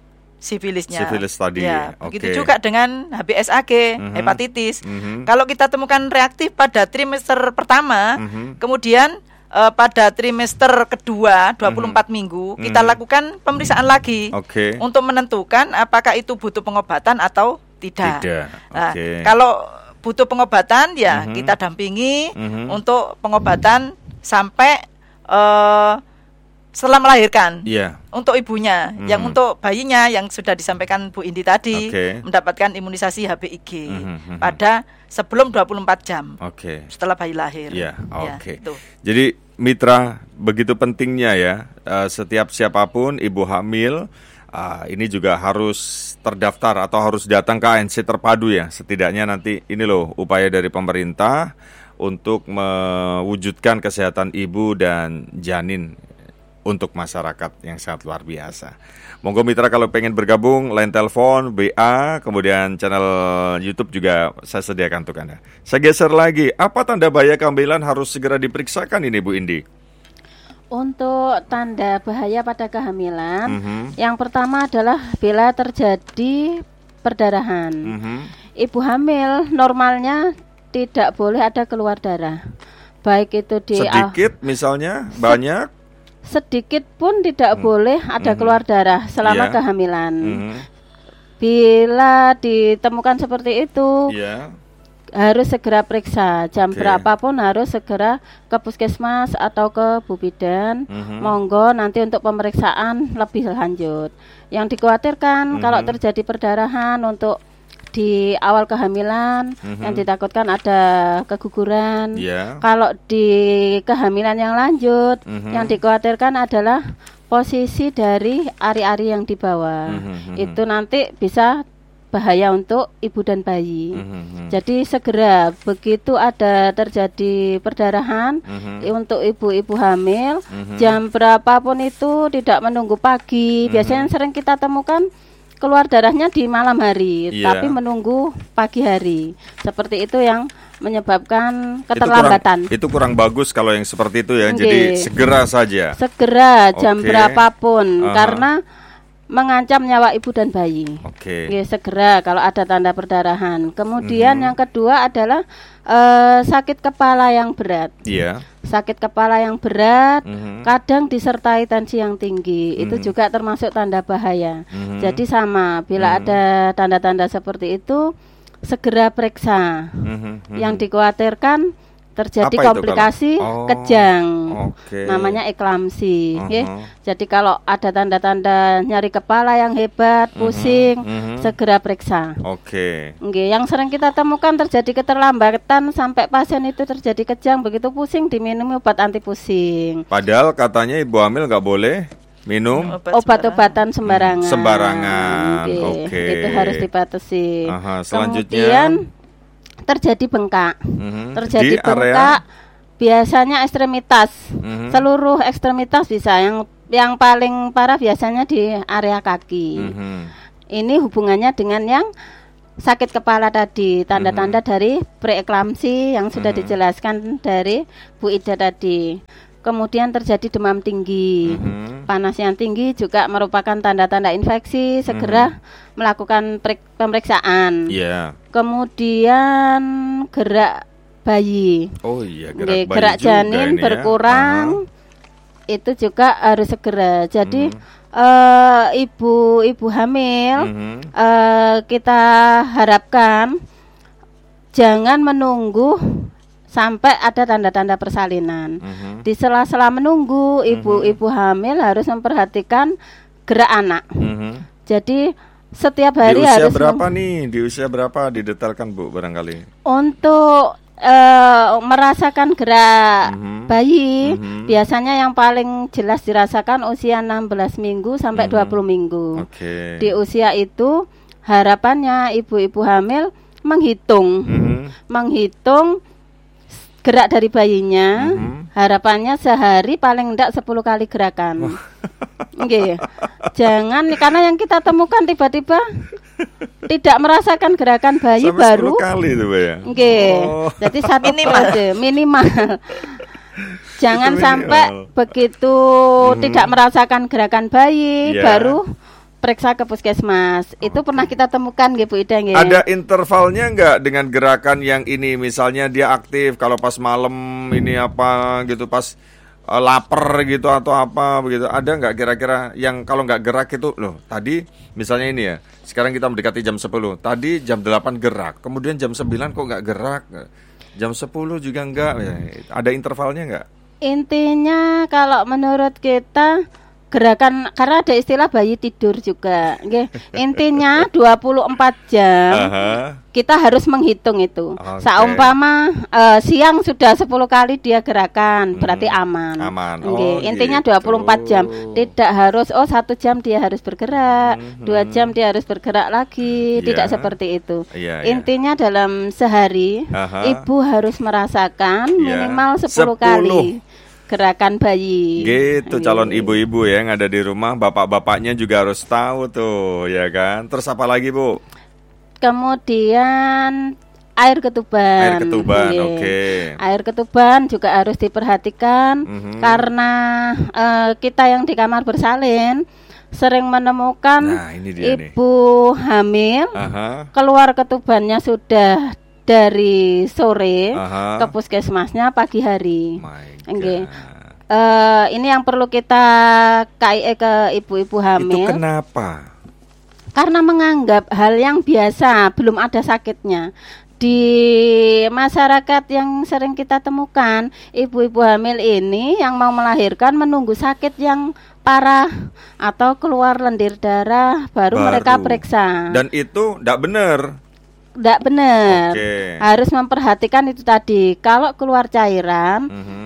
sifilisnya. Sifilis tadi. Ya, Oke. begitu juga dengan H B S A G, Mhm. hepatitis. Mhm. Kalau kita temukan reaktif pada trimester pertama, Mhm. kemudian uh, pada trimester kedua dua puluh empat Mhm. minggu kita Mhm. lakukan pemeriksaan lagi Oke. untuk menentukan apakah itu butuh pengobatan atau tidak. Tidak. Nah, Oke. kalau butuh pengobatan ya Mhm. kita dampingi Mhm. untuk pengobatan sampai uh, setelah melahirkan. Iya. Untuk ibunya, Mhm. yang untuk bayinya yang sudah disampaikan Bu Indi tadi, Oke. mendapatkan imunisasi H B I G Mhm, mhm. pada sebelum dua puluh empat jam Oke. setelah bayi lahir. Iya, Ya, oke. itu. Jadi mitra, begitu pentingnya ya, uh, setiap siapapun ibu hamil uh, ini juga harus terdaftar atau harus datang ke A N C terpadu ya. Setidaknya nanti ini loh upaya dari pemerintah untuk mewujudkan kesehatan ibu dan janin untuk masyarakat yang sangat luar biasa. Monggo mitra kalau pengen bergabung, line telepon, B A, kemudian channel YouTube juga saya sediakan untuk Anda. Saya geser lagi, apa tanda bahaya kehamilan harus segera diperiksakan ini Bu Indi? Untuk tanda bahaya pada kehamilan, Mhm. yang pertama adalah bila terjadi perdarahan. Mhm. Ibu hamil normalnya tidak boleh ada keluar darah, baik itu di Sedikit misalnya, banyak? sedikit pun tidak Hmm. boleh ada Mhm. keluar darah selama Iya. kehamilan. Mhm. Bila ditemukan seperti itu, Iya. harus segera periksa. Jam Oke. berapapun harus segera ke puskesmas atau ke Bu Bidan. Mhm. Monggo nanti untuk pemeriksaan lebih lanjut. Yang dikhawatirkan Mhm. kalau terjadi perdarahan untuk di awal kehamilan, Mhm. yang ditakutkan ada keguguran. Iya. Kalau di kehamilan yang lanjut, Mhm. yang dikhawatirkan adalah posisi dari ari-ari yang di bawah. Mhm. Itu nanti bisa bahaya untuk ibu dan bayi. Mhm. Jadi segera begitu ada terjadi perdarahan Mhm. untuk ibu-ibu hamil, Mhm. jam berapapun itu tidak menunggu pagi. Biasanya yang sering kita temukan keluar darahnya di malam hari, Iya. tapi menunggu pagi hari. Seperti itu yang menyebabkan Itu kurang, keterlambatan. itu kurang bagus kalau yang seperti itu ya. Nggih. Jadi segera saja. Segera jam Oke. berapapun Aha. karena mengancam nyawa ibu dan bayi. Oke. Ya, segera kalau ada tanda perdarahan. Kemudian Mhm. yang kedua adalah eh, sakit kepala yang berat. Iya. Sakit kepala yang berat, Mhm. kadang disertai tensi yang tinggi. Itu Mhm. juga termasuk tanda bahaya. Mhm. Jadi sama, bila Mhm. ada tanda-tanda seperti itu, segera periksa. Mhm. Mhm. Yang dikhawatirkan terjadi Apa itu komplikasi kalau- Oh, kejang. Oke. Namanya eklamsi. Uh-huh. ya. Jadi kalau ada tanda-tanda nyari kepala yang hebat, pusing, Mhm. segera periksa. Oke. Nggih, yang sering kita temukan terjadi keterlambatan sampai pasien itu terjadi kejang, begitu pusing diminum obat anti pusing. Padahal katanya ibu hamil nggak boleh minum. Obat Obat-obatan sembarangan. Sembarangan, Nggih, oke. Itu harus dibatasi. Aha, selanjutnya. Kemudian terjadi bengkak. Mhm. Terjadi Di area- bengkak biasanya ekstremitas. Mhm. Seluruh ekstremitas bisa. Yang yang paling parah biasanya di area kaki. Mhm. Ini hubungannya dengan yang sakit kepala tadi, tanda-tanda dari preeklamsi yang sudah Mhm. dijelaskan dari Bu Ida tadi. Kemudian terjadi demam tinggi, Mhm. panas yang tinggi juga merupakan tanda-tanda infeksi. Segera melakukan peri- pemeriksaan. Iya. Kemudian gerak bayi, Oh iya, gerak Nggih, bayi gerak juga janin ini ya. berkurang, itu juga harus segera. Jadi Mhm. eh, ibu-ibu hamil Mhm. eh, kita harapkan jangan menunggu sampai ada tanda-tanda persalinan. Mhm. Di sela-sela menunggu, ibu-ibu hamil harus memperhatikan gerak anak. Mhm. Jadi setiap Di hari usia harus berapa nih? Di usia berapa didetailkan Bu barangkali? untuk eh, merasakan gerak Mhm. bayi. Mhm. Biasanya yang paling jelas dirasakan usia enam belas minggu sampai Mhm. dua puluh minggu. Oke. Di usia itu harapannya ibu-ibu hamil menghitung Mhm. menghitung gerak dari bayinya. Mhm. Harapannya sehari paling enggak sepuluh kali gerakan. Nggih. Jangan, karena yang kita temukan tiba-tiba tidak merasakan gerakan bayi Sampai baru. sepuluh kali itu Bu ya. Nggih. Oh. Jadi satu Minimal. fase minimal. Jangan Itu sampai minimal. begitu Mhm. tidak merasakan gerakan bayi Iya. baru periksa ke puskesmas. Itu okay. pernah kita temukan nggih Bu Ida nggih. Ada intervalnya enggak dengan gerakan yang ini, misalnya dia aktif kalau pas malam ini apa gitu, pas uh, lapar gitu atau apa begitu. Ada enggak kira-kira yang kalau enggak gerak itu loh, tadi misalnya ini ya. Sekarang kita mendekati jam sepuluh. Tadi jam delapan gerak, kemudian jam sembilan kok enggak gerak. Jam sepuluh juga enggak. Ya, ada intervalnya enggak? Intinya kalau menurut kita gerakan, karena ada istilah bayi tidur juga, nggih. Intinya dua puluh empat jam uh-huh. kita harus menghitung itu. Okay. Saumpama uh, siang sudah sepuluh kali dia gerakan, hmm. berarti aman. Aman. Oh, intinya gitu. dua puluh empat jam. Tidak harus oh satu jam dia harus bergerak, hmm. dua jam dia harus bergerak lagi. Yeah. Tidak seperti itu. Yeah, yeah. Intinya dalam sehari uh-huh. ibu harus merasakan yeah. minimal sepuluh kali gerakan bayi. Gitu calon ibu-ibu ya yang ada di rumah, bapak-bapaknya juga harus tahu tuh, ya kan. Terus apa lagi Bu? Kemudian air ketuban. Air ketuban, oke. Okay. Air ketuban juga harus diperhatikan mm-hmm. karena uh, kita yang di kamar bersalin sering menemukan nah, ibu nih. hamil Aha. keluar ketubannya sudah dari sore Aha. ke puskesmasnya pagi hari. Okay. Uh, ini yang perlu kita K I E ke ibu-ibu hamil. Itu kenapa? Karena menganggap hal yang biasa, belum ada sakitnya. Di masyarakat yang sering kita temukan, ibu-ibu hamil ini yang mau melahirkan menunggu sakit yang parah atau keluar lendir darah baru, baru. mereka periksa. Dan itu tidak benar. Tidak benar. Okay. Harus memperhatikan itu tadi. Kalau keluar cairan, mm-hmm.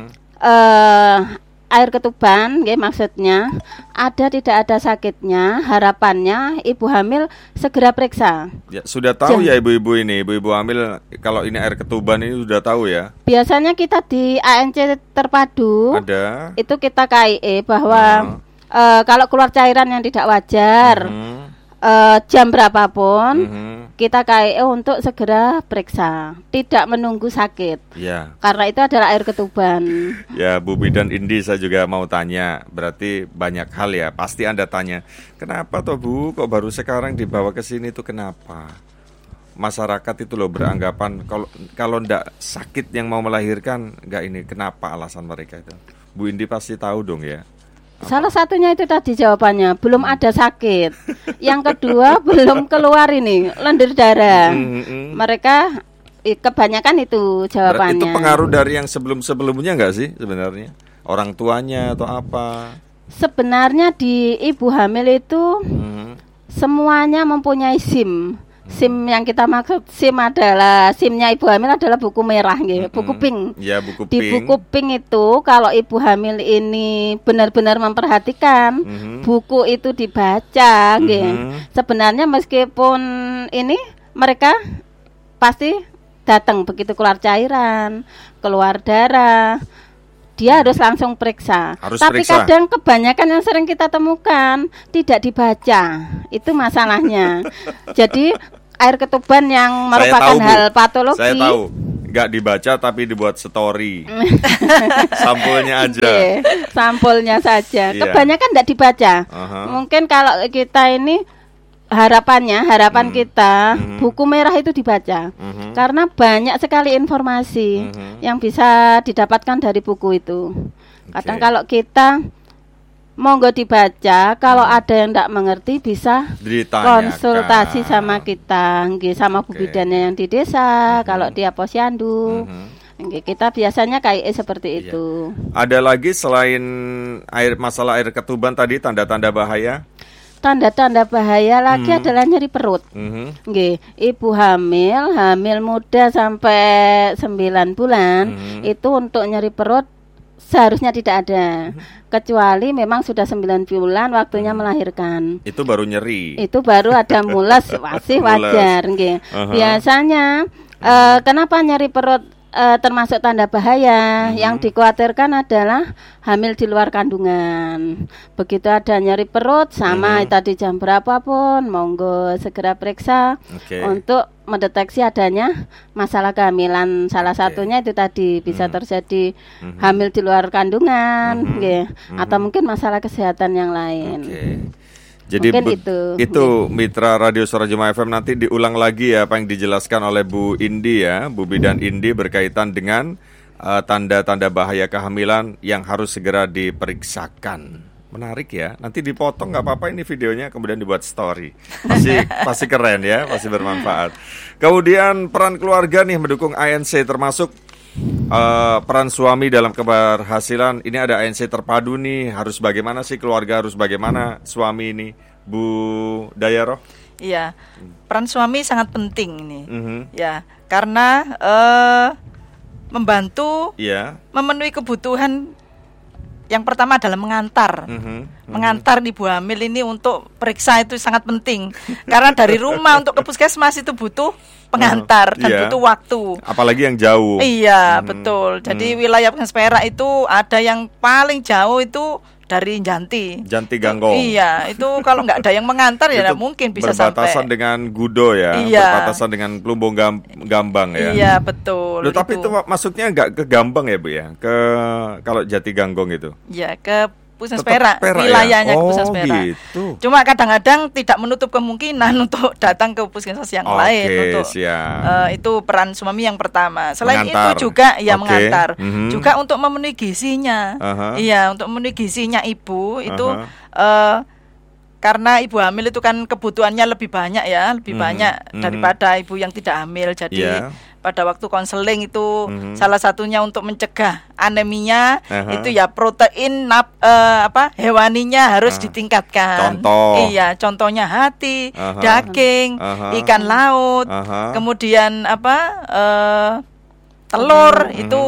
uh, air ketuban, ya, maksudnya ada tidak ada sakitnya, harapannya ibu hamil segera periksa. Ya, sudah tahu Jam. ya ibu-ibu ini, ibu-ibu hamil kalau ini air ketuban ini sudah tahu ya. Biasanya kita di A N C terpadu, ada. Itu kita K I E bahwa uh-huh. uh, kalau keluar cairan yang tidak wajar. Uh-huh. Uh, jam berapapun mm-hmm. kita K I E untuk segera periksa, tidak menunggu sakit. Ya. Karena itu adalah air ketuban. Ya, Bu Bidan Indi saya juga mau tanya. Berarti banyak hal ya. Pasti Anda tanya, kenapa toh Bu kok baru sekarang dibawa ke sini itu kenapa? Masyarakat itu loh beranggapan kalau kalau ndak sakit yang mau melahirkan nggak ini, kenapa alasan mereka itu? Bu Indi pasti tahu dong ya. Apa? Salah satunya itu tadi jawabannya, belum ada sakit. Yang kedua belum keluar ini lendir darah. Mm-hmm. Mereka kebanyakan itu jawabannya. Berarti itu pengaruh dari yang sebelum-sebelumnya nggak sih sebenarnya? Orang tuanya atau apa? Sebenarnya di ibu hamil itu mm-hmm. semuanya mempunyai SIM. SIM yang kita maksud SIM adalah SIM-nya ibu hamil adalah buku merah gitu, buku pink. Ya, buku Di pink. buku pink itu kalau ibu hamil ini benar-benar memperhatikan mm-hmm. buku itu dibaca mm-hmm. gitu. Sebenarnya meskipun ini mereka pasti datang begitu keluar cairan, keluar darah, dia harus langsung periksa. Harus Tapi periksa. kadang kebanyakan yang sering kita temukan tidak dibaca. Itu masalahnya. Jadi air ketuban yang merupakan tahu, hal patologi. Saya tahu. Enggak dibaca tapi dibuat story. Sampulnya aja. Okay, sampulnya saja. Iya. Kebanyakan tidak dibaca. Uh-huh. Mungkin kalau kita ini harapannya, harapan hmm. kita hmm. buku merah itu dibaca hmm. karena banyak sekali informasi hmm. yang bisa didapatkan dari buku itu. Kadang okay. kalau kita monggo dibaca, kalau hmm. ada yang tidak mengerti bisa ditanyakan. Konsultasi sama kita, nggih, sama okay. Bu Bidannya yang di desa. Hmm. Kalau dia posyandu, hmm. nggih, kita biasanya K I E seperti iya. itu. Ada lagi selain air masalah air ketuban tadi, tanda-tanda bahaya? Tanda-tanda bahaya lagi hmm. adalah nyeri perut. Mm-hmm. Nggih, ibu hamil, hamil muda sampai sembilan bulan mm-hmm. itu untuk nyeri perut seharusnya tidak ada. Mm-hmm. Kecuali memang sudah sembilan bulan waktunya mm-hmm. melahirkan. Itu baru nyeri. Itu baru ada mules, masih wajar nggih. Uh-huh. Biasanya uh, kenapa nyeri perut Uh, termasuk tanda bahaya hmm. yang dikhawatirkan adalah hamil di luar kandungan. Begitu ada nyeri perut sama hmm. tadi jam berapapun, monggo segera periksa okay. untuk mendeteksi adanya masalah kehamilan. Salah okay. satunya itu tadi bisa hmm. terjadi hmm. hamil di luar kandungan, hmm. okay. hmm. atau mungkin masalah kesehatan yang lain. Okay. Jadi Mungkin be- itu. itu mitra Radio Suara Jombang F M, nanti diulang lagi ya apa yang dijelaskan oleh Bu Indi ya, Bu Bidan Indi berkaitan dengan uh, tanda-tanda bahaya kehamilan yang harus segera diperiksakan. Menarik ya, nanti dipotong nggak apa-apa ini videonya, kemudian dibuat story. Pasti pasti keren ya, pasti bermanfaat. Kemudian peran keluarga nih mendukung A N C, termasuk uh, peran suami dalam keberhasilan. Ini ada A N C terpadu nih, harus bagaimana sih keluarga, harus bagaimana suami ini, Bu Dayaroh? Iya, peran suami sangat penting nih, Mm-hmm. ya karena uh, membantu Iya. memenuhi kebutuhan. Yang pertama adalah mengantar, Mm-hmm. Mm-hmm. mengantar ibu hamil ini untuk periksa itu sangat penting. Karena dari rumah untuk ke puskesmas itu butuh pengantar Uh, dan iya. butuh waktu. Apalagi yang jauh. Iya, Mhm. betul. Jadi Mhm. wilayah Puskesmas Perak itu ada yang paling jauh itu dari Janti. Janti Ganggong. Iya, itu kalau nggak ada yang mengantar ya Itu nggak mungkin bisa berbatasan sampai. dengan Gudo ya, Iya. berbatasan dengan Plumbung Gam- Gambang ya. Iya, betul. Loh, tapi itu masuknya nggak ke Gambang ya Bu ya? Ke kalau Jati Ganggong itu? Ya, ke Puskesmas Tetap Perak, Perak ya? wilayahnya ke Oh, Puskesmas Perak. gitu. Cuma kadang-kadang tidak menutup kemungkinan untuk datang ke puskesmas yang Oke, lain untuk siap. eh, itu peran suami yang pertama. Selain Mengantar. itu juga ya Oke. mengantar, Mhm. juga untuk memenuhi gizinya. Aha. Iya, untuk memenuhi gizinya ibu itu Aha. eh, karena ibu hamil itu kan kebutuhannya lebih banyak ya, lebih Mhm, banyak mhm. daripada ibu yang tidak hamil. Jadi Iya. pada waktu konseling itu Mhm. salah satunya untuk mencegah anemia, Aha. itu ya protein nap, eh, apa hewaninya harus Ah. ditingkatkan. Contoh. Iya, contohnya hati, Aha. daging, Aha. ikan laut, Aha. kemudian apa eh, telur Mhm. itu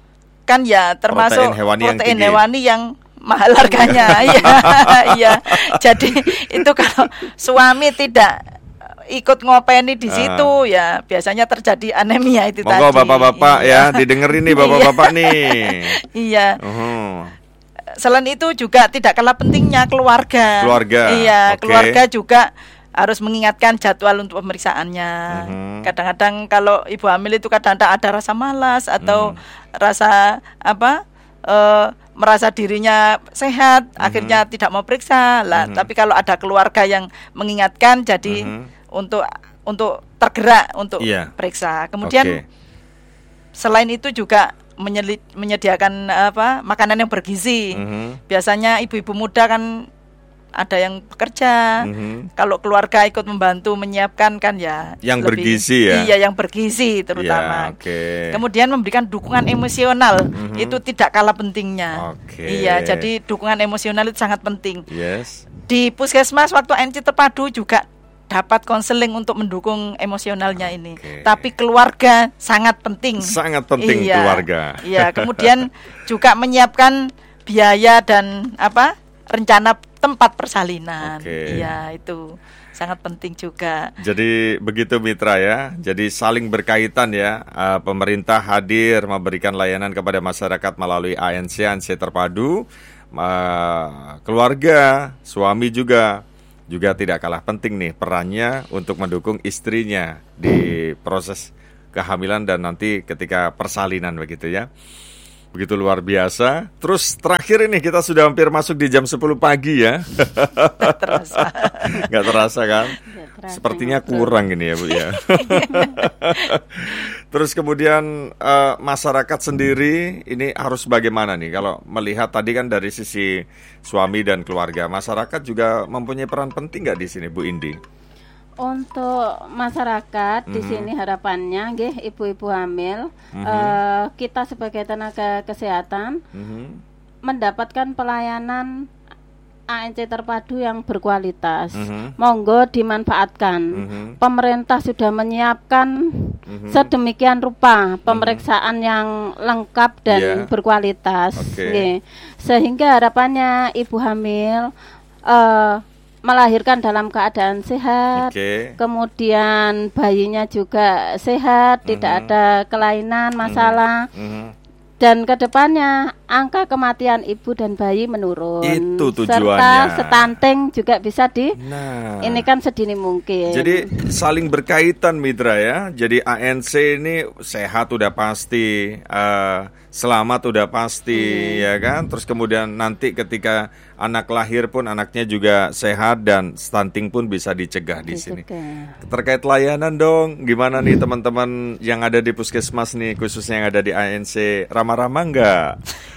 kan ya termasuk Protein hewani yang protein tinggi. hewani yang mahal harganya. Iya, iya. Jadi itu kalau suami tidak ikut ngopeni di Ah. situ ya biasanya terjadi anemia itu Monggo tadi. bapak-bapak Iya. ya, didengerin nih bapak-bapak nih. Iya. Uhum. Selain itu juga tidak kalah pentingnya keluarga. Keluarga, Iya, oke. keluarga juga harus mengingatkan jadwal untuk pemeriksaannya. Mhm. Kadang-kadang kalau ibu hamil itu kadang-kadang ada rasa malas atau Mhm. rasa apa? eh, merasa dirinya sehat, akhirnya tidak mau periksa. Lah, Mhm. tapi kalau ada keluarga yang mengingatkan jadi Mhm. untuk untuk tergerak untuk Iya. periksa. Kemudian Oke. selain itu juga menyeli- menyediakan apa makanan yang bergizi. Mhm. Biasanya ibu-ibu muda kan ada yang bekerja. Mhm. Kalau keluarga ikut membantu menyiapkan kan ya Yang lebih- bergizi ya? Iya, yang bergizi terutama. Ya, oke. Kemudian memberikan dukungan emosional Mhm. itu tidak kalah pentingnya. Oke. Iya, jadi dukungan emosional itu sangat penting. Yes. Di puskesmas waktu A N C terpadu juga dapat konseling untuk mendukung emosionalnya ini. Oke. Tapi keluarga sangat penting. Sangat penting Iya. keluarga. Iya, kemudian juga menyiapkan biaya dan apa? Rencana tempat persalinan. Oke. Iya, itu sangat penting juga. Jadi begitu mitra ya. Jadi saling berkaitan ya. Uh, pemerintah hadir memberikan layanan kepada masyarakat melalui A N C, A N C terpadu. Uh, keluarga, suami juga juga tidak kalah penting nih perannya untuk mendukung istrinya di proses kehamilan dan nanti ketika persalinan begitu ya. Begitu luar biasa. Terus terakhir ini kita sudah hampir masuk di jam sepuluh pagi ya. Nggak terasa. Nggak terasa kan? Nggak terasa, Sepertinya ngobrol. kurang ini ya Bu ya. Terus kemudian eh, masyarakat sendiri ini harus bagaimana nih? Kalau melihat tadi kan dari sisi suami dan keluarga, masyarakat juga mempunyai peran penting nggak di sini Bu Indi? Untuk masyarakat di Mhm. sini harapannya nggih ibu-ibu hamil Mhm. eh, kita sebagai tenaga kesehatan Mhm. mendapatkan pelayanan A N C terpadu yang berkualitas. Mhm. Monggo dimanfaatkan. Mhm. Pemerintah sudah menyiapkan Mhm. sedemikian rupa pemeriksaan yang lengkap dan Iya. berkualitas. Oke. Nggih. Sehingga harapannya ibu hamil eh, melahirkan dalam keadaan sehat. Oke. Kemudian bayinya juga sehat, tidak Mhm. ada kelainan, masalah. Mhm. Dan kedepannya angka kematian ibu dan bayi menurun. Itu tujuannya. Serta stunting juga bisa di nah, ini kan sedini mungkin. Jadi saling berkaitan mitra ya. Jadi A N C ini sehat udah pasti, uh, selamat udah pasti hmm. ya kan. Terus kemudian nanti ketika anak lahir pun anaknya juga sehat dan stunting pun bisa dicegah di sini. Terkait layanan dong, gimana nih teman-teman yang ada di puskesmas nih, khususnya yang ada di A N C, ramah-ramah enggak?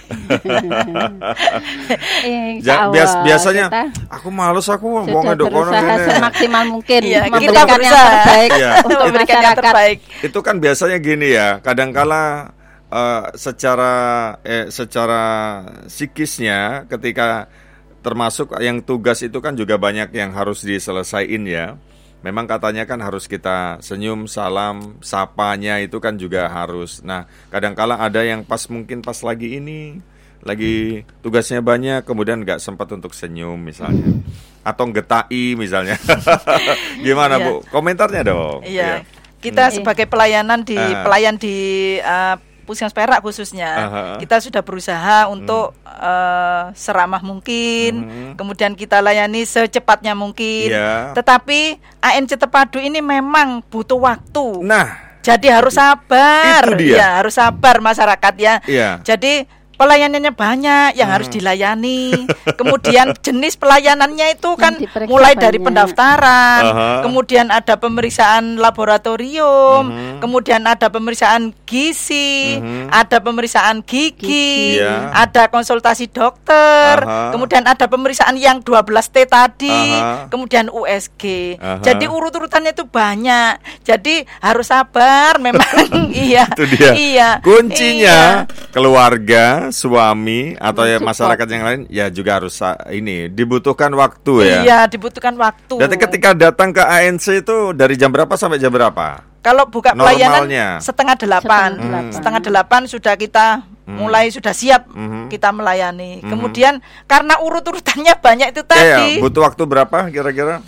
ja, bias, biasanya kita aku males aku mau ngedok berusaha semaksimal mungkin ya, memberikan kita yang terbaik ya. untuk masyarakat. Itu kan biasanya gini ya, kadangkala uh, secara eh, secara psikisnya ketika termasuk yang tugas itu kan juga banyak yang harus diselesaikan ya. Memang katanya kan harus kita senyum, salam, sapanya itu kan juga harus. Nah, kadangkala ada yang pas mungkin pas lagi ini, lagi tugasnya banyak, kemudian nggak sempat untuk senyum misalnya, atau ngetai misalnya. Gimana Bu? Komentarnya dong. Iya. Ya. Kita hmm. sebagai pelayanan di uh. pelayan di uh, Puskesmas Perak khususnya, uh-huh. kita sudah berusaha untuk hmm. uh, seramah mungkin, hmm. kemudian kita layani secepatnya mungkin. Yeah. Tetapi A N C terpadu ini memang butuh waktu. Nah, jadi harus sabar. Itu dia. Ya, harus sabar masyarakat ya. Yeah. Jadi pelayanannya banyak yang hmm. harus dilayani. Kemudian jenis pelayanannya itu kan mulai dari banyak. pendaftaran, uh-huh. kemudian ada pemeriksaan laboratorium, uh-huh. kemudian ada pemeriksaan gizi, uh-huh. ada pemeriksaan gigi, yeah. ada konsultasi dokter, uh-huh. kemudian ada pemeriksaan yang dua belas T tadi, uh-huh. kemudian U S G. Uh-huh. Jadi urut-urutannya itu banyak. Jadi harus sabar memang. Iya. Itu dia. Iya. Kuncinya iya. keluarga, suami atau ya masyarakat yang lain ya juga harus ini dibutuhkan waktu ya. Iya, dibutuhkan waktu. Jadi ketika datang ke A N C itu dari jam berapa sampai jam berapa? Kalau buka Normalnya. pelayanan setengah delapan, setengah delapan, hmm. setengah delapan sudah kita hmm. mulai sudah siap hmm. kita melayani. Hmm. Kemudian karena urut-urutannya banyak itu tadi. Ya, ya. Butuh waktu berapa kira-kira?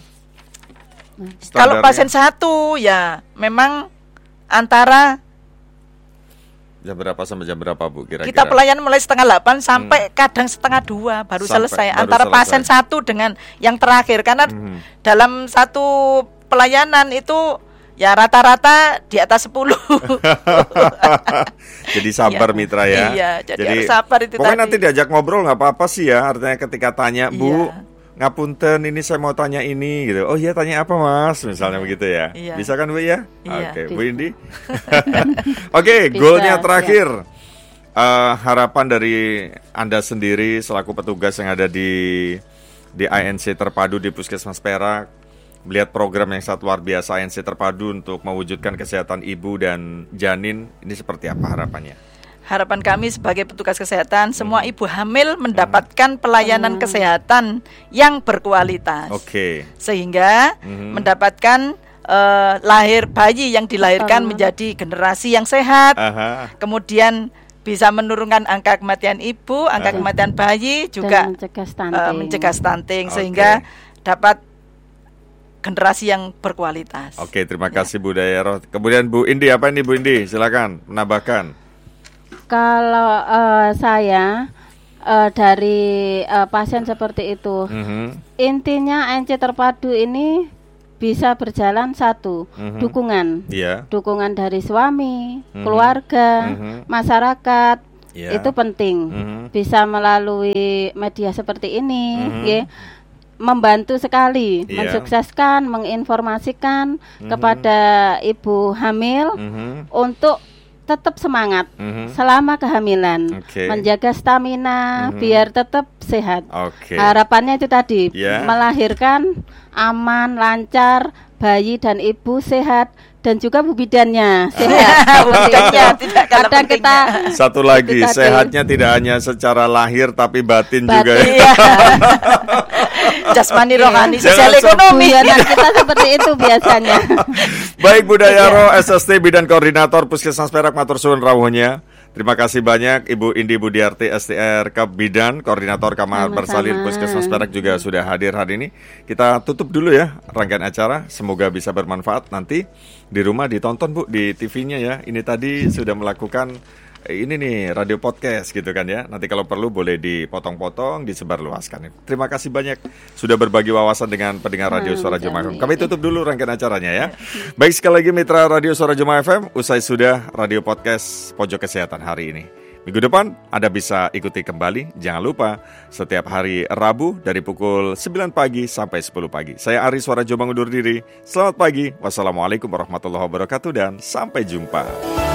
Kalau pasien satu ya memang antara jam berapa sampai jam berapa Bu kira-kira? Kita pelayanan mulai setengah delapan sampai hmm. kadang setengah dua baru sampai, selesai baru antara selesai. Pasien satu dengan yang terakhir karena hmm. dalam satu pelayanan itu ya rata-rata di atas sepuluh. Jadi sabar ya. Mitra ya. Iya, jadi, jadi harus sabar itu pokoknya tadi. Nanti diajak ngobrol nggak apa-apa sih ya. Artinya ketika tanya Bu, iya. ngapunten ini saya mau tanya ini gitu. Oh iya tanya apa Mas? Misalnya begitu ya. Iya. Bisa kan Bu ya? Iya. Oke, Bu Indi. Oke, goalnya terakhir. Uh, harapan dari Anda sendiri selaku petugas yang ada di di A N C terpadu di Puskesmas Perak, melihat program yang sangat luar biasa A N C terpadu untuk mewujudkan kesehatan ibu dan janin, ini seperti apa harapannya? Harapan kami sebagai petugas kesehatan, semua ibu hamil mendapatkan pelayanan hmm. kesehatan yang berkualitas. Oke. Okay. Sehingga hmm. mendapatkan uh, lahir bayi yang dilahirkan uh. menjadi generasi yang sehat. Aha. Kemudian bisa menurunkan angka kematian ibu, angka Aha. kematian bayi, juga dan mencegah stunting, uh, mencegah stunting okay. sehingga dapat generasi yang berkualitas. Oke, terima kasih ya. Bu Dayaro. Kemudian Bu Indi, apa ini Bu Indi? Silakan menambahkan. Kalau uh, saya uh, dari uh, pasien seperti itu, mm-hmm. intinya A N C terpadu ini bisa berjalan satu, mm-hmm. dukungan, yeah. dukungan dari suami, mm-hmm. keluarga, mm-hmm. masyarakat, yeah. itu penting. Mm-hmm. Bisa melalui media seperti ini, mm-hmm. ya, membantu sekali, yeah. mensukseskan, menginformasikan mm-hmm. kepada ibu hamil mm-hmm. untuk tetap semangat mm-hmm. selama kehamilan, okay. menjaga stamina mm-hmm. biar tetap sehat. Okay. Harapannya itu tadi, yeah. melahirkan aman, lancar, bayi dan ibu sehat dan juga bu bidannya sehat. Bukannya tidak kalah kadang kita satu lagi sehatnya tidak hanya secara lahir tapi batin, batin juga. Iya. Jasmani, rohani, sosial ekonomi. Kita seperti itu biasanya. Baik Bu Dayaro, S S T Bidan Koordinator Puskesmas Perak, matur suwun rawuhnya. Terima kasih banyak Ibu Indi Budiarti S T R Kap Bidan, Koordinator Kamar Bersalin Puskesmas Perak juga sudah hadir hari ini. Kita tutup dulu ya rangkaian acara. Semoga bisa bermanfaat nanti di rumah ditonton Bu di T V-nya ya. Ini tadi sudah melakukan ini nih radio podcast gitu kan ya. Nanti kalau perlu boleh dipotong-potong, disebarluaskan. Terima kasih banyak sudah berbagi wawasan dengan pendengar Radio Suara Jombang F M. Kami tutup dulu rangkaian acaranya ya. Baik, sekali lagi mitra Radio Suara Jombang F M, usai sudah radio podcast Pojok Kesehatan hari ini. Minggu depan Anda bisa ikuti kembali. Jangan lupa setiap hari Rabu dari pukul sembilan pagi sampai sepuluh pagi. Saya Ari Suara Jombang undur diri. Selamat pagi. Wassalamualaikum warahmatullahi wabarakatuh dan sampai jumpa.